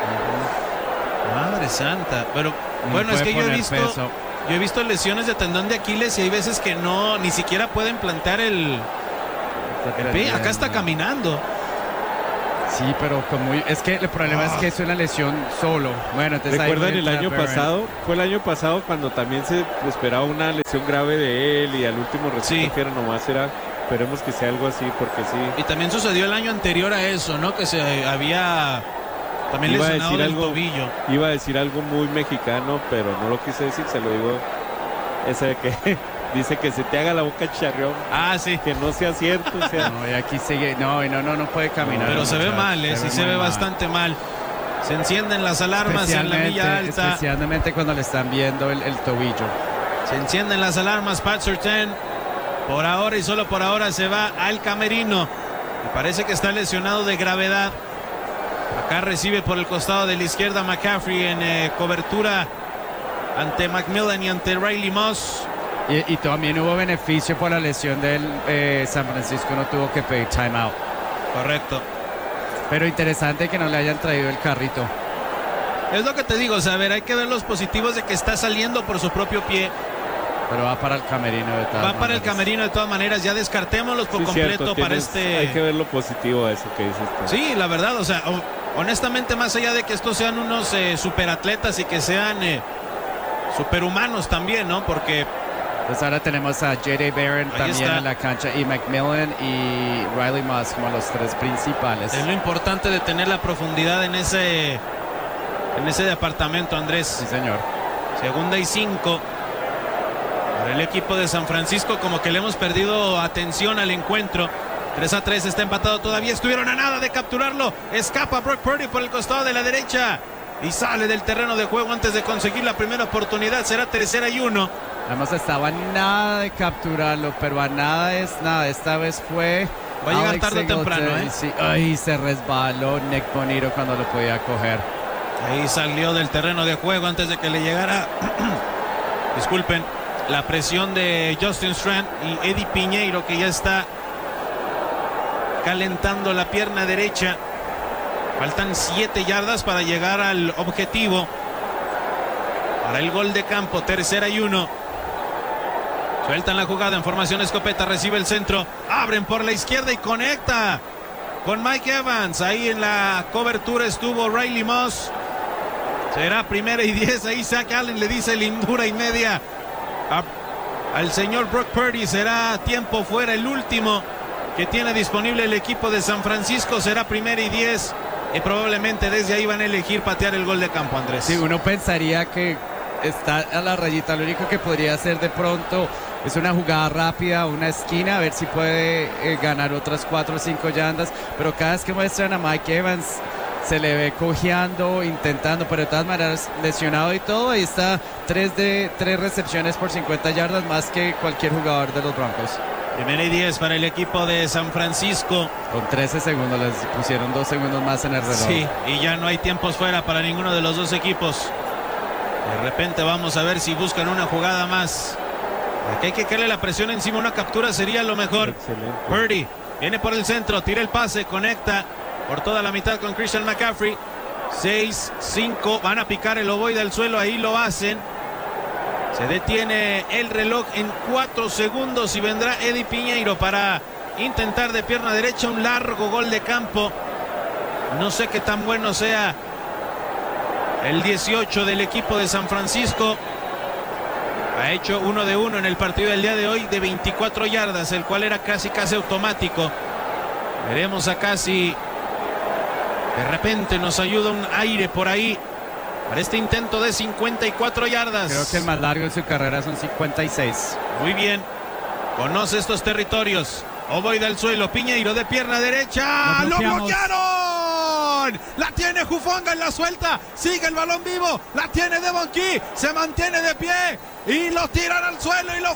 Madre santa. Pero bueno, es que yo he visto lesiones de tendón de Aquiles y hay veces que no, ni siquiera pueden plantear el pie. Acá está caminando. Sí, pero es que el problema es que es una lesión solo. Bueno, entonces ¿recuerdan el año pasado? Fue el año pasado cuando también se esperaba una lesión grave de él y al último resultado que era nomás era... Esperemos que sea algo así, porque sí. Y también sucedió el año anterior a eso, ¿no? Que se había también lesionado el tobillo. Iba a decir algo muy mexicano, pero no lo quise decir, se lo digo. Ese de que dice que se te haga la boca charrión. Ah, sí. Que no sea cierto. O sea. No, y aquí sigue. No puede caminar. Pero se ve mal, sí se ve bastante mal. Se encienden las alarmas en la milla alta. Especialmente cuando le están viendo el tobillo. Se encienden las alarmas, Pat Surtain. Por ahora y solo por ahora se va al camerino. Me parece que está lesionado de gravedad. Acá recibe por el costado de la izquierda McCaffrey en cobertura ante McMillan y ante Riley Moss. Y también hubo beneficio por la lesión del San Francisco, no tuvo que pedir timeout. Correcto. Pero interesante que no le hayan traído el carrito. Es lo que te digo, o sea, a ver, hay que ver los positivos de que está saliendo por su propio pie. Pero va para el camerino de todas maneras. Va para el camerino de todas maneras, ya descartémoslos por completo para Hay que ver lo positivo a eso que dices tú. Sí, la verdad, o sea, honestamente, más allá de que estos sean unos superatletas y que sean superhumanos también, ¿no? Porque... Pues ahora tenemos a J.D. Barron también en la cancha y McMillan y Riley Moss como los tres principales. Es lo importante de tener la profundidad en ese departamento, Andrés. Sí, señor. 2ª y 5. Para el equipo de San Francisco, como que le hemos perdido atención al encuentro. 3-3, está empatado todavía. Estuvieron a nada de capturarlo. Escapa Brock Purdy por el costado de la derecha y sale del terreno de juego antes de conseguir la primera oportunidad. Será 3ª y 1. Hemos estado a nada de capturarlo, pero a nada es nada. Esta vez fue... Va a llegar tarde o temprano, ¿eh? Sí. Ay, se resbaló Nick Bonito cuando lo podía coger. Ahí salió del terreno de juego antes de que le llegara... Disculpen. La presión de Justin Strand y Eddie Piñeiro, que ya está calentando la pierna derecha. Faltan 7 yardas para llegar al objetivo. Para el gol de campo, 3ª y 1. Sueltan la jugada en formación escopeta, recibe el centro. Abren por la izquierda y conecta con Mike Evans. Ahí en la cobertura estuvo Riley Moss. Será 1ª y 10. Ahí Zach Allen le dice lindura y media al señor Brock Purdy. Será tiempo fuera, el último que tiene disponible el equipo de San Francisco. Será 1ª y 10 y probablemente desde ahí van a elegir patear el gol de campo, Andrés. Sí, uno pensaría que está a la rayita. Lo único que podría hacer de pronto es una jugada rápida, una esquina, a ver si puede ganar otras 4 o 5 yardas, pero cada vez que muestran a Mike Evans se le ve cojeando, intentando, pero de todas maneras lesionado y todo. Ahí está 3 recepciones por 50 yardas, más que cualquier jugador de los Broncos. 1ª y 10 para el equipo de San Francisco. Con 13 segundos, les pusieron 2 segundos más en el reloj. Sí, y ya no hay tiempos fuera para ninguno de los dos equipos. De repente vamos a ver si buscan una jugada más. Aquí hay que caerle la presión encima, una captura sería lo mejor. Excelente. Purdy viene por el centro, tira el pase, conecta por toda la mitad con Christian McCaffrey. 6-5, van a picar el ovoide al suelo, ahí lo hacen. Se detiene el reloj en 4 segundos y vendrá Eddie Piñeiro para intentar de pierna derecha un largo gol de campo. No sé qué tan bueno sea el 18 del equipo de San Francisco. Ha hecho 1 de 1 en el partido del día de hoy de 24 yardas, el cual era casi automático. Veremos acá si de repente nos ayuda un aire por ahí para este intento de 54 yardas. Creo que el más largo de su carrera son 56. Muy bien. Conoce estos territorios. Ovoide al suelo. Piñeiro de pierna derecha. ¡Lo bloquearon! La tiene Hufanga en la suelta. Sigue el balón vivo. La tiene Devon Key. Se mantiene de pie. Y lo tiran al suelo y lo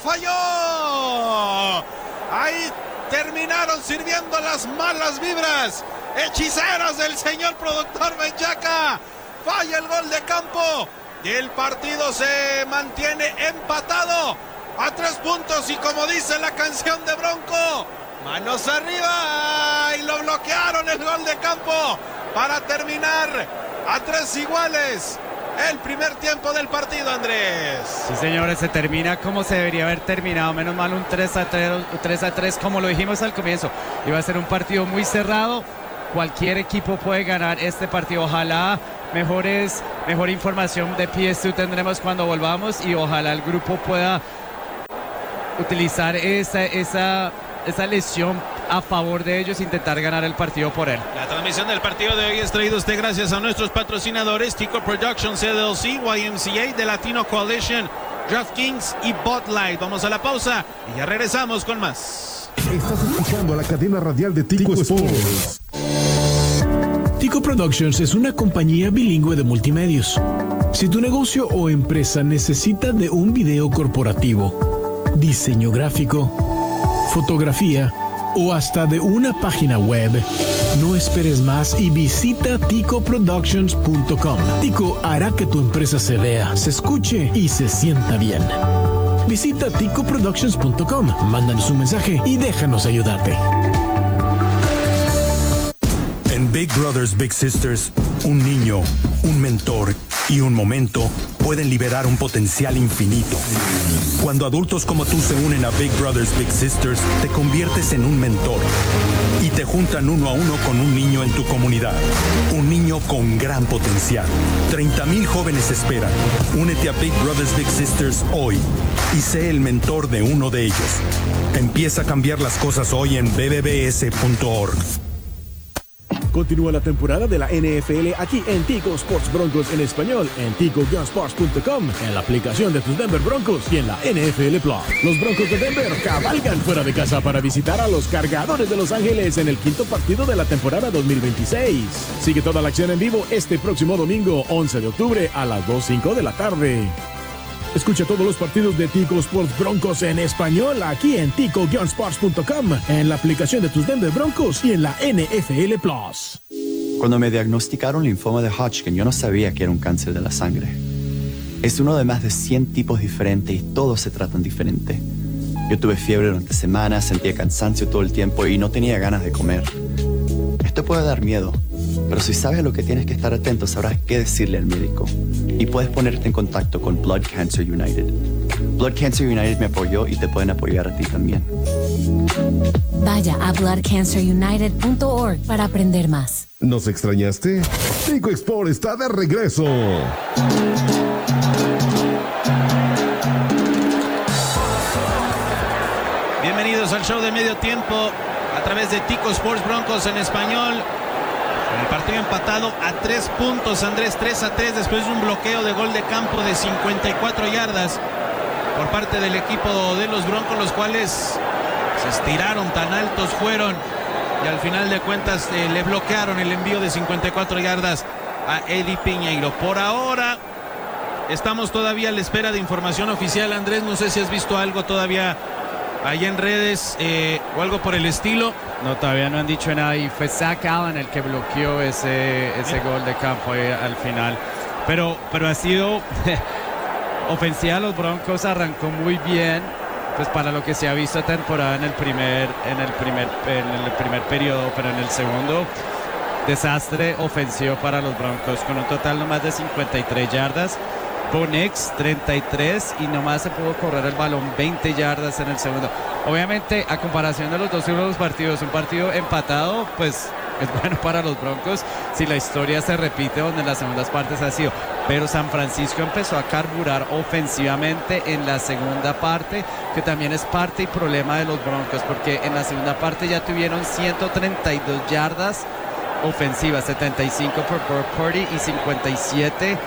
falló. Ahí terminaron sirviendo las malas vibras hechiceras del señor productor Menchaca. Falla el gol de campo y el partido se mantiene empatado a 3 puntos. Y como dice la canción de Bronco, manos arriba, y lo bloquearon el gol de campo para terminar a 3 iguales el primer tiempo del partido, Andrés. Sí, señores, se termina como se debería haber terminado. Menos mal un 3-3 como lo dijimos al comienzo. Iba a ser un partido muy cerrado. cualquier equipo puede ganar este partido. Ojalá mejor información de PS2 tendremos cuando volvamos y ojalá el grupo pueda utilizar esa lesión a favor de ellos, intentar ganar el partido por él. La transmisión del partido de hoy es traído a usted gracias a nuestros patrocinadores Tico Productions LLC, YMCA, The Latino Coalition, DraftKings y Bud Light. Vamos a la pausa y ya regresamos con más. Estás escuchando la cadena radial de Tico Sports. Tico Productions es una compañía bilingüe de multimedios. Si tu negocio o empresa necesita de un video corporativo, diseño gráfico, fotografía o hasta de una página web, no esperes más y visita ticoproductions.com. Tico hará que tu empresa se vea, se escuche y se sienta bien. Visita ticoproductions.com, mándanos un mensaje y déjanos ayudarte. En Big Brothers Big Sisters, un niño, un mentor y un momento pueden liberar un potencial infinito. Cuando adultos como tú se unen a Big Brothers Big Sisters, te conviertes en un mentor y te juntan uno a uno con un niño en tu comunidad. Un niño con gran potencial. 30,000 jóvenes esperan. Únete a Big Brothers Big Sisters hoy y sé el mentor de uno de ellos. Empieza a cambiar las cosas hoy en bbbs.org. Continúa la temporada de la NFL aquí en Tico Sports Broncos en español, en tico-sports.com, en la aplicación de tus Denver Broncos y en la NFL Plus. Los Broncos de Denver cabalgan fuera de casa para visitar a los Cargadores de Los Ángeles en el quinto partido de la temporada 2026. Sigue toda la acción en vivo este próximo domingo, 11 de octubre a las 2:05 de la tarde. Escucha todos los partidos de Tico Sports Broncos en español aquí en tico-sports.com, en la aplicación de tus Denver Broncos y en la NFL Plus. Cuando me diagnosticaron linfoma de Hodgkin, yo no sabía que era un cáncer de la sangre. Es uno de más de 100 tipos diferentes y todos se tratan diferente. Yo tuve fiebre durante semanas, sentía cansancio todo el tiempo y no tenía ganas de comer. Esto puede dar miedo, pero si sabes a lo que tienes que estar atento, sabrás qué decirle al médico. Y puedes ponerte en contacto con Blood Cancer United. Blood Cancer United me apoyó y te pueden apoyar a ti también. Vaya a bloodcancerunited.org para aprender más. ¿Nos extrañaste? Tico Export está de regreso. Bienvenidos al show de medio tiempo a través de Tico Sports Broncos en español. El partido empatado a 3 puntos, Andrés, 3-3 después de un bloqueo de gol de campo de 54 yardas por parte del equipo de los Broncos, los cuales se estiraron, tan altos fueron y al final de cuentas le bloquearon el envío de 54 yardas a Eddie Piñeiro. Por ahora estamos todavía a la espera de información oficial. Andrés, no sé si has visto algo todavía allá en redes o algo por el estilo. No, todavía no han dicho nada y fue Zach Allen el que bloqueó ese gol de campo al final. Pero ha sido ofensiva. Los Broncos arrancó muy bien, pues para lo que se ha visto temporada en el primer periodo, pero en el segundo desastre ofensivo para los Broncos con un total no más de 53 yardas. Bo Nix 33 y nomás se pudo correr el balón 20 yardas en el segundo. Obviamente, a comparación de los dos últimos partidos, un partido empatado, pues es bueno para los Broncos si la historia se repite donde en las segundas partes ha sido. Pero San Francisco empezó a carburar ofensivamente en la segunda parte, que también es parte y problema de los Broncos, porque en la segunda parte ya tuvieron 132 yardas ofensivas, 75 por Brock Purdy y 57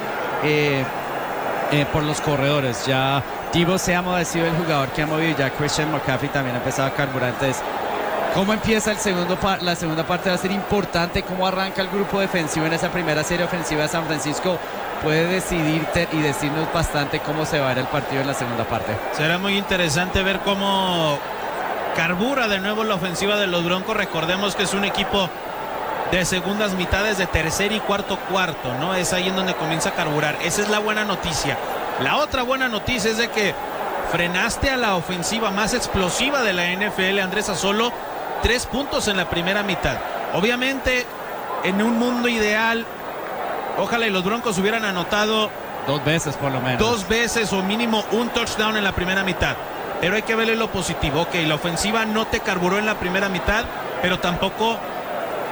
por los corredores. Ya Deebo Samuel ha sido el jugador que ha movido, ya Christian McCaffrey también ha empezado a carburar. Entonces, ¿cómo empieza la segunda parte? Va a ser importante cómo arranca el grupo defensivo en esa primera serie ofensiva de San Francisco. Puede decidirte y decirnos bastante cómo se va a ver el partido en la segunda parte. Será muy interesante ver cómo carbura de nuevo la ofensiva de los Broncos. Recordemos que es un equipo de segundas mitades, de tercer y cuarto, ¿no? Es ahí en donde comienza a carburar. Esa es la buena noticia. La otra buena noticia es de que frenaste a la ofensiva más explosiva de la NFL, Andrés, a solo 3 puntos en la primera mitad. Obviamente, en un mundo ideal, ojalá y los Broncos hubieran anotado 2 veces por lo menos. 2 veces o mínimo un touchdown en la primera mitad. Pero hay que verle lo positivo. Ok, la ofensiva no te carburó en la primera mitad, pero tampoco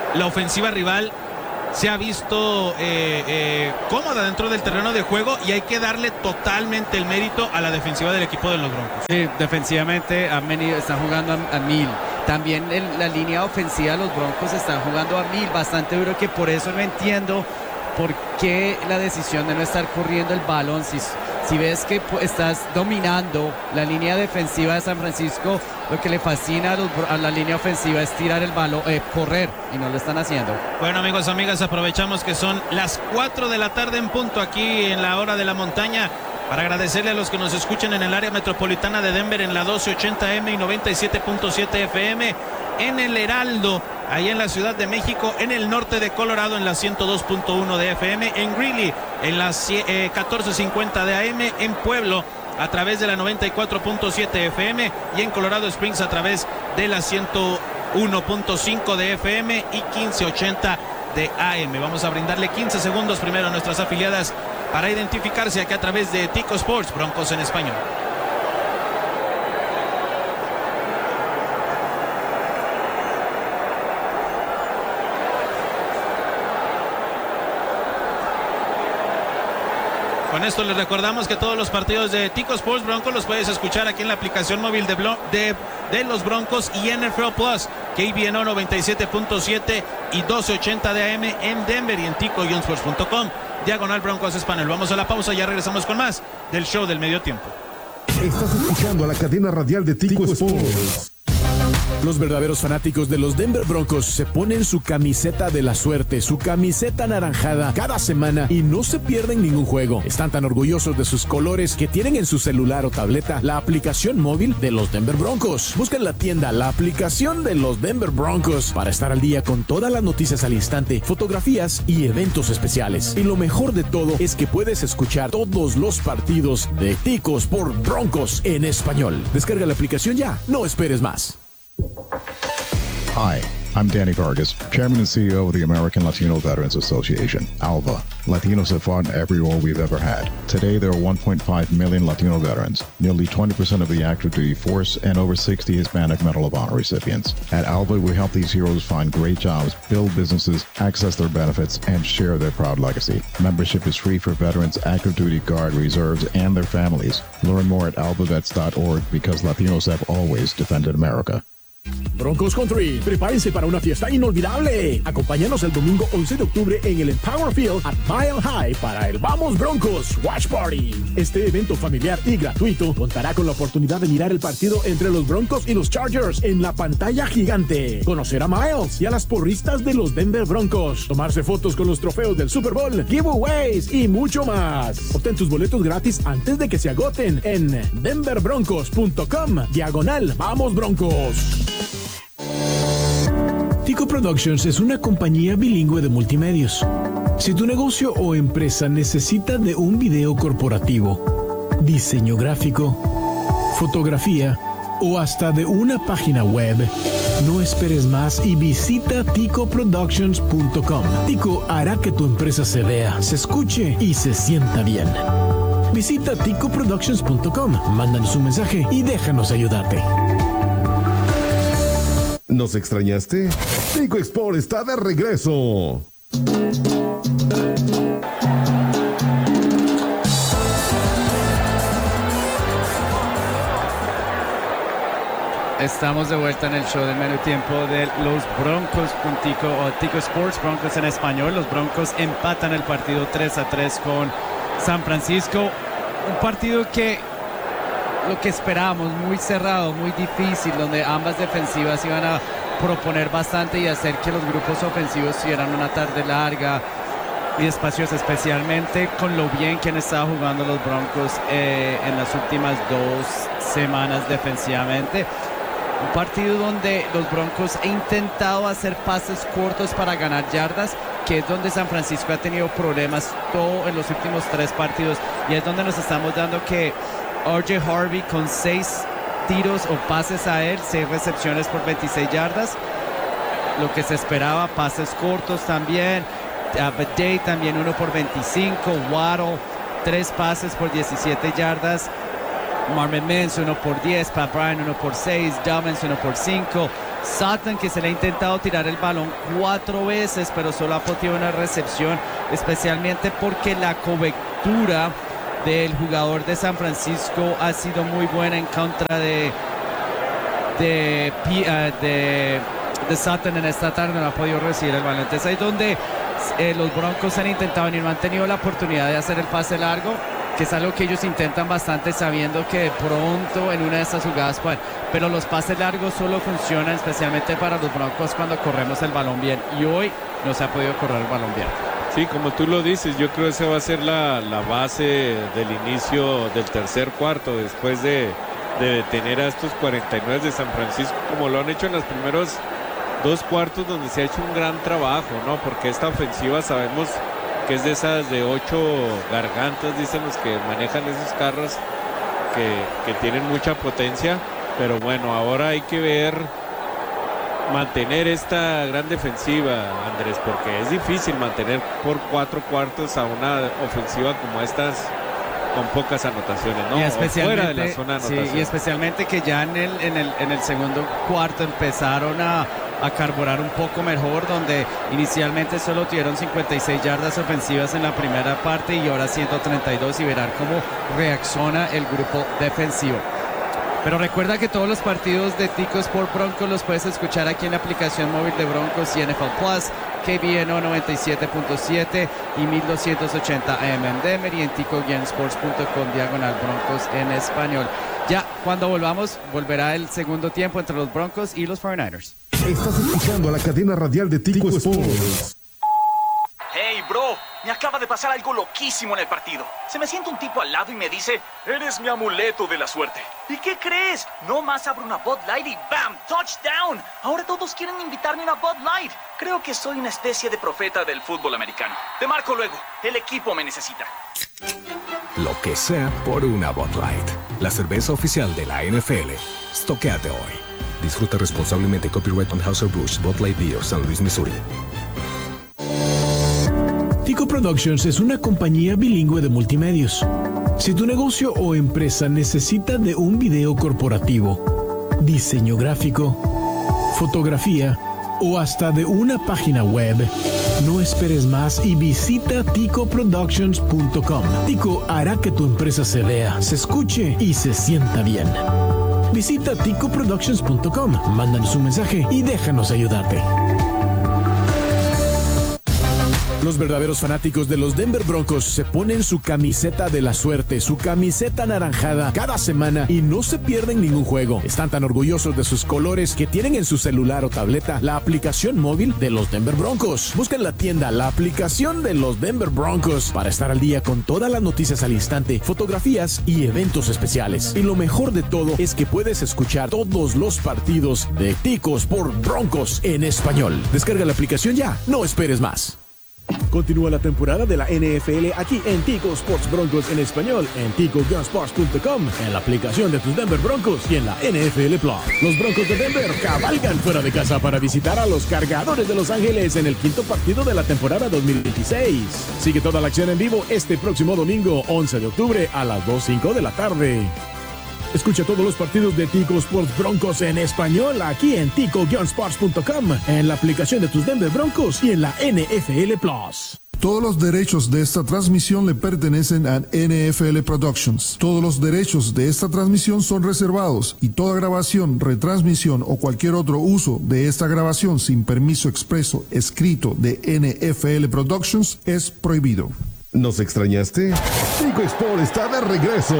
la ofensiva rival se ha visto cómoda dentro del terreno de juego, y hay que darle totalmente el mérito a la defensiva del equipo de los Broncos. Sí, defensivamente están jugando a 1000. También la línea ofensiva de los Broncos están jugando a 1000, bastante duro, que por eso no entiendo por qué la decisión de no estar corriendo el balón. Si ves que estás dominando la línea defensiva de San Francisco, lo que le fascina a la línea ofensiva es tirar el balón, correr, y no lo están haciendo. Bueno, amigos, amigas, aprovechamos que son las 4 de la tarde en punto aquí en la hora de la montaña, para agradecerle a los que nos escuchan en el área metropolitana de Denver en la 1280M y 97.7 FM, en el Heraldo, ahí en la Ciudad de México, en el norte de Colorado en la 102.1 de FM, en Greeley en las 1450 de AM, en Pueblo a través de la 94.7 FM y en Colorado Springs a través de la 101.5 de FM y 1580 de AM. Vamos a brindarle 15 segundos primero a nuestras afiliadas para identificarse aquí a través de Tico Sports, Broncos en español. Con esto les recordamos que todos los partidos de Tico Sports Broncos los puedes escuchar aquí en la aplicación móvil de los Broncos y NFL Plus, KBNO 97.7 y 1280 de AM en Denver, y en tico-sports.com, diagonal Broncos Español. Vamos a la pausa, ya regresamos con más del show del medio tiempo. Estás escuchando a la cadena radial de Tico Sports. Los verdaderos fanáticos de los Denver Broncos se ponen su camiseta de la suerte, su camiseta anaranjada cada semana, y no se pierden ningún juego. Están tan orgullosos de sus colores que tienen en su celular o tableta la aplicación móvil de los Denver Broncos. Busca en la tienda la aplicación de los Denver Broncos para estar al día con todas las noticias al instante, fotografías y eventos especiales. Y lo mejor de todo es que puedes escuchar todos los partidos de Tico Sports Broncos en español. Descarga la aplicación ya, no esperes más. Hi, I'm Danny Vargas, Chairman and CEO of the American Latino Veterans Association, ALVA. Latinos have fought in every war we've ever had. Today, there are 1.5 million Latino veterans, nearly 20% of the active duty force, and over 60 Hispanic Medal of Honor recipients. At ALVA, we help these heroes find great jobs, build businesses, access their benefits, and share their proud legacy. Membership is free for veterans, active duty, Guard, reserves, and their families. Learn more at alvavets.org, because Latinos have always defended America. Broncos Country, prepárense para una fiesta inolvidable. Acompáñanos el domingo 11 de octubre en el Empower Field at Mile High para el Vamos Broncos Watch Party. Este evento familiar y gratuito contará con la oportunidad de mirar el partido entre los Broncos y los Chargers en la pantalla gigante, conocer a Miles y a las porristas de los Denver Broncos, tomarse fotos con los trofeos del Super Bowl, giveaways y mucho más. Obtén tus boletos gratis antes de que se agoten en denverbroncos.com/Vamos Broncos. Tico Productions es una compañía bilingüe de multimedios. Si tu negocio o empresa necesita de un video corporativo, diseño gráfico, fotografía o hasta de una página web, no esperes más y visita ticoproductions.com. Tico hará que tu empresa se vea, se escuche y se sienta bien. Visita ticoproductions.com, mándanos un mensaje y déjanos ayudarte. ¿Nos extrañaste? Tico Export está de regreso. Estamos de vuelta en el show del medio tiempo de los Broncos con Tico, o Tico Sports, Broncos en español. Los Broncos empatan el partido 3-3 con San Francisco. Un partido que lo que esperábamos, muy cerrado, muy difícil, donde ambas defensivas iban a proponer bastante y hacer que los grupos ofensivos tuvieran una tarde larga y espaciosa, especialmente con lo bien que han estado jugando los Broncos en las últimas 2 semanas defensivamente. Un partido donde los Broncos han intentado hacer pases cortos para ganar yardas, que es donde San Francisco ha tenido problemas todo en los últimos 3 partidos, y es donde nos estamos dando que R.J. Harvey con 6 tiros o pases a él, 6 recepciones por 26 yardas, lo que se esperaba, pases cortos también. Day también 1 por 25, Waddle 3 pases por 17 yardas, Marvin Mims 1 por 10, Pat Bryant 1 por 6, Dobbins 1 por 5, Sutton, que se le ha intentado tirar el balón 4 veces, pero solo ha podido una recepción, especialmente porque la cobertura del jugador de San Francisco ha sido muy buena en contra de Sutton en esta tarde. No ha podido recibir el balón. Entonces ahí donde los Broncos han intentado y no han tenido la oportunidad de hacer el pase largo, que es algo que ellos intentan bastante, sabiendo que de pronto en una de estas jugadas pueden. Pero los pases largos solo funcionan especialmente para los Broncos cuando corremos el balón bien, y hoy no se ha podido correr el balón bien. Sí, como tú lo dices, yo creo que esa va a ser la base del inicio del tercer cuarto, después de detener a estos 49 de San Francisco, como lo han hecho en los primeros 2 cuartos, donde se ha hecho un gran trabajo, ¿no? Porque esta ofensiva sabemos que es de esas de 8 gargantas, dicen los que manejan esos carros, que tienen mucha potencia. Pero bueno, ahora hay que mantener esta gran defensiva, Andrés, porque es difícil mantener por 4 cuartos a una ofensiva como estas con pocas anotaciones, ¿no? O fuera de la zona de anotación. Sí, y especialmente que ya en el segundo cuarto empezaron a carburar un poco mejor, donde inicialmente solo tuvieron 56 yardas ofensivas en la primera parte y ahora 132, y verán cómo reacciona el grupo defensivo. Pero recuerda que todos los partidos de Tico Sport Broncos los puedes escuchar aquí en la aplicación móvil de Broncos y NFL Plus, KBNO 97.7 y 1280 AM en Denver, y en tico-sports.com/Broncos en español. Ya cuando volverá el segundo tiempo entre los Broncos y los 49ers. Estás escuchando a la cadena radial de Tico Sports. Hey, bro, me acaba de pasar algo loquísimo en el partido. Se me sienta un tipo al lado y me dice, eres mi amuleto de la suerte. ¿Y qué crees? No más abro una Bud Light y ¡bam! ¡Touchdown! Ahora todos quieren invitarme a una Bud Light. Creo que soy una especie de profeta del fútbol americano. Te marco luego. El equipo me necesita. Lo que sea por una Bud Light, la cerveza oficial de la NFL. Stoquéate hoy. Disfruta responsablemente. Copyright Anheuser-Busch, Bud Light Beer, San Luis, Missouri. Tico Productions es una compañía bilingüe de multimedios. Si tu negocio o empresa necesita de un video corporativo, diseño gráfico, fotografía o hasta de una página web, no esperes más y visita ticoproductions.com. Tico hará que tu empresa se vea, se escuche y se sienta bien. Visita ticoproductions.com, mándanos un mensaje y déjanos ayudarte. Los verdaderos fanáticos de los Denver Broncos se ponen su camiseta de la suerte, su camiseta anaranjada cada semana y no se pierden ningún juego. Están tan orgullosos de sus colores que tienen en su celular o tableta la aplicación móvil de los Denver Broncos. Busca en la tienda la aplicación de los Denver Broncos para estar al día con todas las noticias al instante, fotografías y eventos especiales. Y lo mejor de todo es que puedes escuchar todos los partidos de Tico Sport Broncos en español. Descarga la aplicación ya, no esperes más. Continúa la temporada de la NFL aquí en Tico Sports Broncos en español, en tico-sports.com, en la aplicación de tus Denver Broncos y en la NFL Plus. Los Broncos de Denver cabalgan fuera de casa para visitar a los Cargadores de Los Ángeles en el 5º partido de la temporada 2026. Sigue toda la acción en vivo este próximo domingo 11 de octubre a las 2:05 de la tarde. Escucha todos los partidos de Tico Sports Broncos en español aquí en tico-sports.com, en la aplicación de tus Denver Broncos y en la NFL Plus. Todos los derechos de esta transmisión le pertenecen a NFL Productions. Todos los derechos de esta transmisión son reservados y toda grabación, retransmisión o cualquier otro uso de esta grabación sin permiso expreso escrito de NFL Productions es prohibido. ¿Nos extrañaste? Tico Sport está de regreso.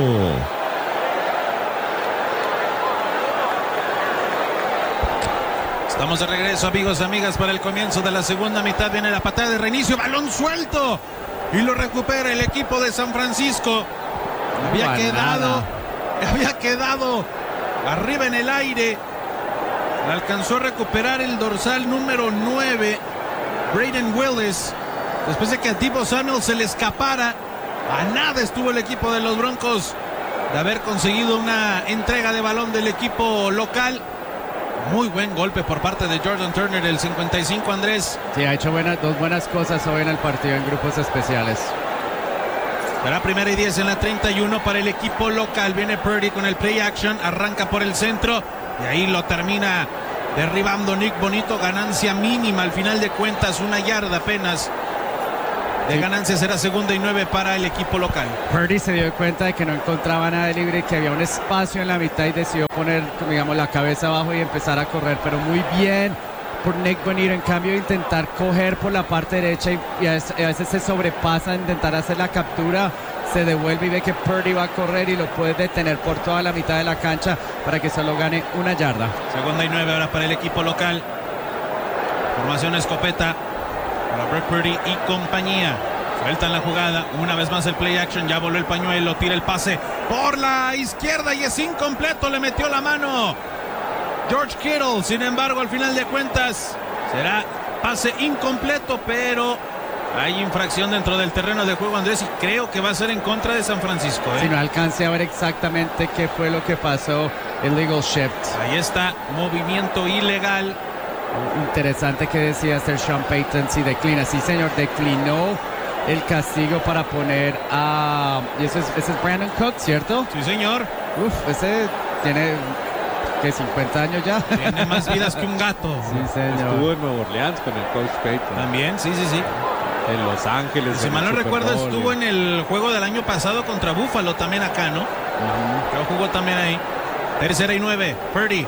Estamos de regreso, amigos y amigas, para el comienzo de la segunda mitad. Viene la patada de reinicio, balón suelto y lo recupera el equipo de San Francisco. Había quedado arriba en el aire. Alcanzó a recuperar el dorsal número 9, Brayden Willis, después de que a Deebo Samuel se le escapara. A nada estuvo el equipo de los Broncos de haber conseguido una entrega de balón del equipo local. Muy buen golpe por parte de Jordan Turner, el 55, Andrés. Sí, ha hecho dos buenas cosas hoy en el partido en grupos especiales. Será 1ª y 10 en la 31 para el equipo local. Viene Purdy con el play action, arranca por el centro y ahí lo termina derribando Nick Bonito, ganancia mínima al final de cuentas, 1 yarda apenas. De ganancia será 2ª y 9 para el equipo local. Purdy se dio cuenta de que no encontraba nada de libre, que había un espacio en la mitad y decidió poner, digamos, la cabeza abajo y empezar a correr, pero muy bien por Nick Bonito. En cambio de intentar coger por la parte derecha y a veces se sobrepasa a intentar hacer la captura, se devuelve y ve que Purdy va a correr y lo puede detener por toda la mitad de la cancha para que solo gane 1 yarda. 2ª y 9 ahora para el equipo local. Formación escopeta para Brock Purdy y compañía. Sueltan la jugada, una vez más el play action, ya voló el pañuelo, tira el pase por la izquierda y es incompleto, le metió la mano George Kittle. Sin embargo, al final de cuentas será pase incompleto, pero hay infracción dentro del terreno de juego, Andrés, y creo que va a ser en contra de San Francisco. Si no alcancé a ver exactamente qué fue lo que pasó, illegal shift. Ahí está, movimiento ilegal. Interesante que decía Sir Sean Payton, si declina, sí señor, declinó el castigo para poner a... ¿Y ese es Brandon Cooks, cierto? Sí señor. Ese tiene... ¿qué? 50 años ya. Tiene más vidas que un gato. Sí señor. Estuvo en Nueva Orleans con el coach Payton. También, sí. En Los Ángeles. Si mal no recuerdo, estuvo en el juego del año pasado contra Buffalo también acá, ¿no? Creo que jugó también ahí. 3ª y 9, Purdy.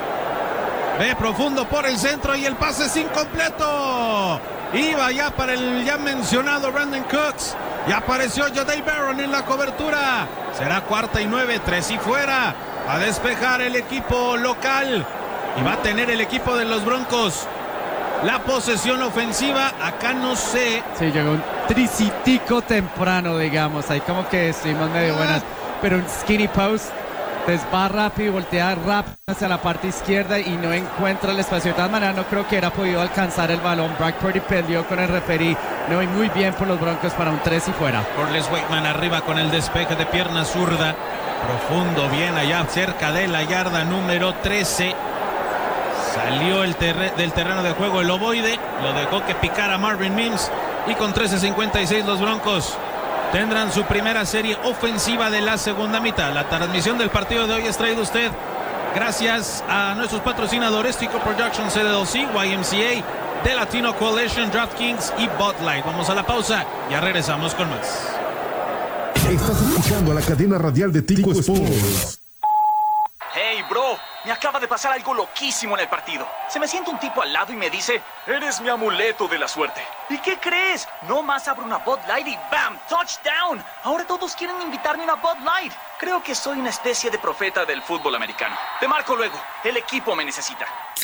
Ve profundo por el centro y el pase es incompleto. Iba ya para el ya mencionado Brandon Cooks. Y apareció Jahdae Barron en la cobertura. Será 4ª y 9, 3 y fuera. A despejar el equipo local. Y va a tener el equipo de los Broncos la posesión ofensiva. Acá no sé. Sí, llegó un tricitico temprano, digamos. Ahí como que estuvimos medio buenas. Pero un skinny post. Va rápido y voltea rápido hacia la parte izquierda y no encuentra el espacio. De todas maneras, no creo que hubiera podido alcanzar el balón. Brock Purdy peleó con el referee. No, y muy bien por los Broncos para un 3 y fuera. Corliss Waitman arriba con el despeje de pierna zurda. Profundo, bien allá cerca de la yarda número 13. Salió del terreno de juego el ovoide. Lo dejó que picara Marvin Mims. Y con 13:56 los Broncos tendrán su primera serie ofensiva de la segunda mitad. La transmisión del partido de hoy es traída usted gracias a nuestros patrocinadores Tico Productions LLC, YMCA, The Latino Coalition, DraftKings y Bud Light. Vamos a la pausa, ya regresamos con más. Estás escuchando a la cadena radial de Tico Sports. Hey, bro, me acaba de pasar algo loquísimo en el partido. Se me sienta un tipo al lado y me dice, eres mi amuleto de la suerte. ¿Y qué crees? No más abro una Bud Light y ¡bam! ¡Touchdown! Ahora todos quieren invitarme a una Bud Light. Creo que soy una especie de profeta del fútbol americano. Te marco luego. El equipo me necesita.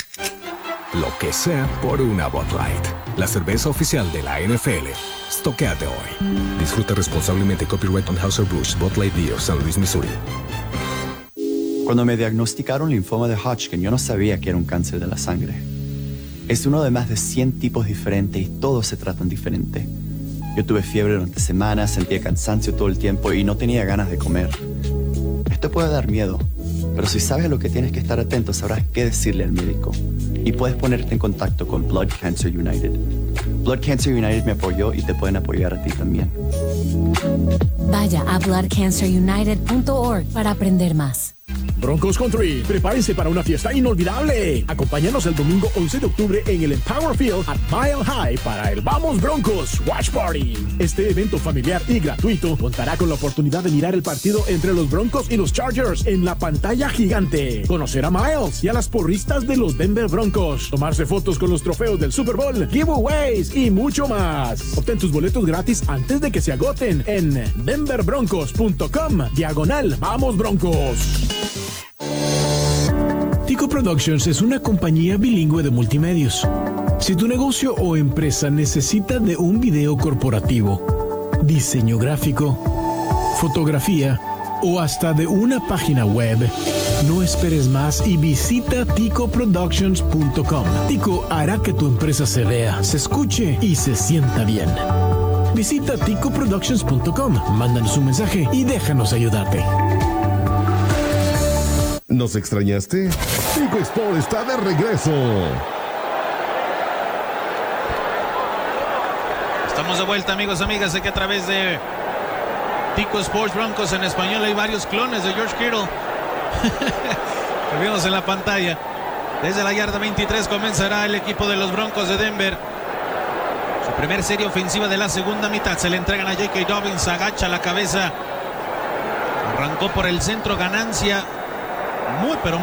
Lo que sea por una Bud Light. La cerveza oficial de la NFL. Stoquéate hoy. Disfruta responsablemente. Copyright on Anheuser-Busch, Bud Light Beer, San Luis, Missouri. Cuando me diagnosticaron linfoma de Hodgkin, yo no sabía que era un cáncer de la sangre. Es uno de más de 100 tipos diferentes y todos se tratan diferente. Yo tuve fiebre durante semanas, sentía cansancio todo el tiempo y no tenía ganas de comer. Esto puede dar miedo, pero si sabes a lo que tienes que estar atento, sabrás qué decirle al médico. Y puedes ponerte en contacto con Blood Cancer United. Blood Cancer United me apoyó y te pueden apoyar a ti también. Vaya a bloodcancerunited.org para aprender más. Broncos Country, prepárense para una fiesta inolvidable. Acompáñanos el domingo 11 de octubre en el Empower Field at Mile High para el Vamos Broncos Watch Party. Este evento familiar y gratuito contará con la oportunidad de mirar el partido entre los Broncos y los Chargers en la pantalla gigante, conocer a Miles y a las porristas de los Denver Broncos, tomarse fotos con los trofeos del Super Bowl, giveaways y mucho más. Obtén tus boletos gratis antes de que se agoten en denverbroncos.com/Vamos Broncos. Tico Productions es una compañía bilingüe de multimedios. Si tu negocio o empresa necesita de un video corporativo, diseño gráfico, fotografía o hasta de una página web, no esperes más y visita ticoproductions.com. Tico hará que tu empresa se vea, se escuche y se sienta bien. Visita ticoproductions.com, mándanos un mensaje y déjanos ayudarte. ¿Nos extrañaste? Tico Sport está de regreso. Estamos de vuelta, amigos, amigas. Sé que a través de Tico Sports Broncos en español hay varios clones de George Kittle. Lo vimos en la pantalla. Desde la yarda 23 comenzará el equipo de los Broncos de Denver. Su primer serie ofensiva de la segunda mitad. Se le entregan a J.K. Dobbins. Agacha la cabeza. Arrancó por el centro. Ganancia muy, pero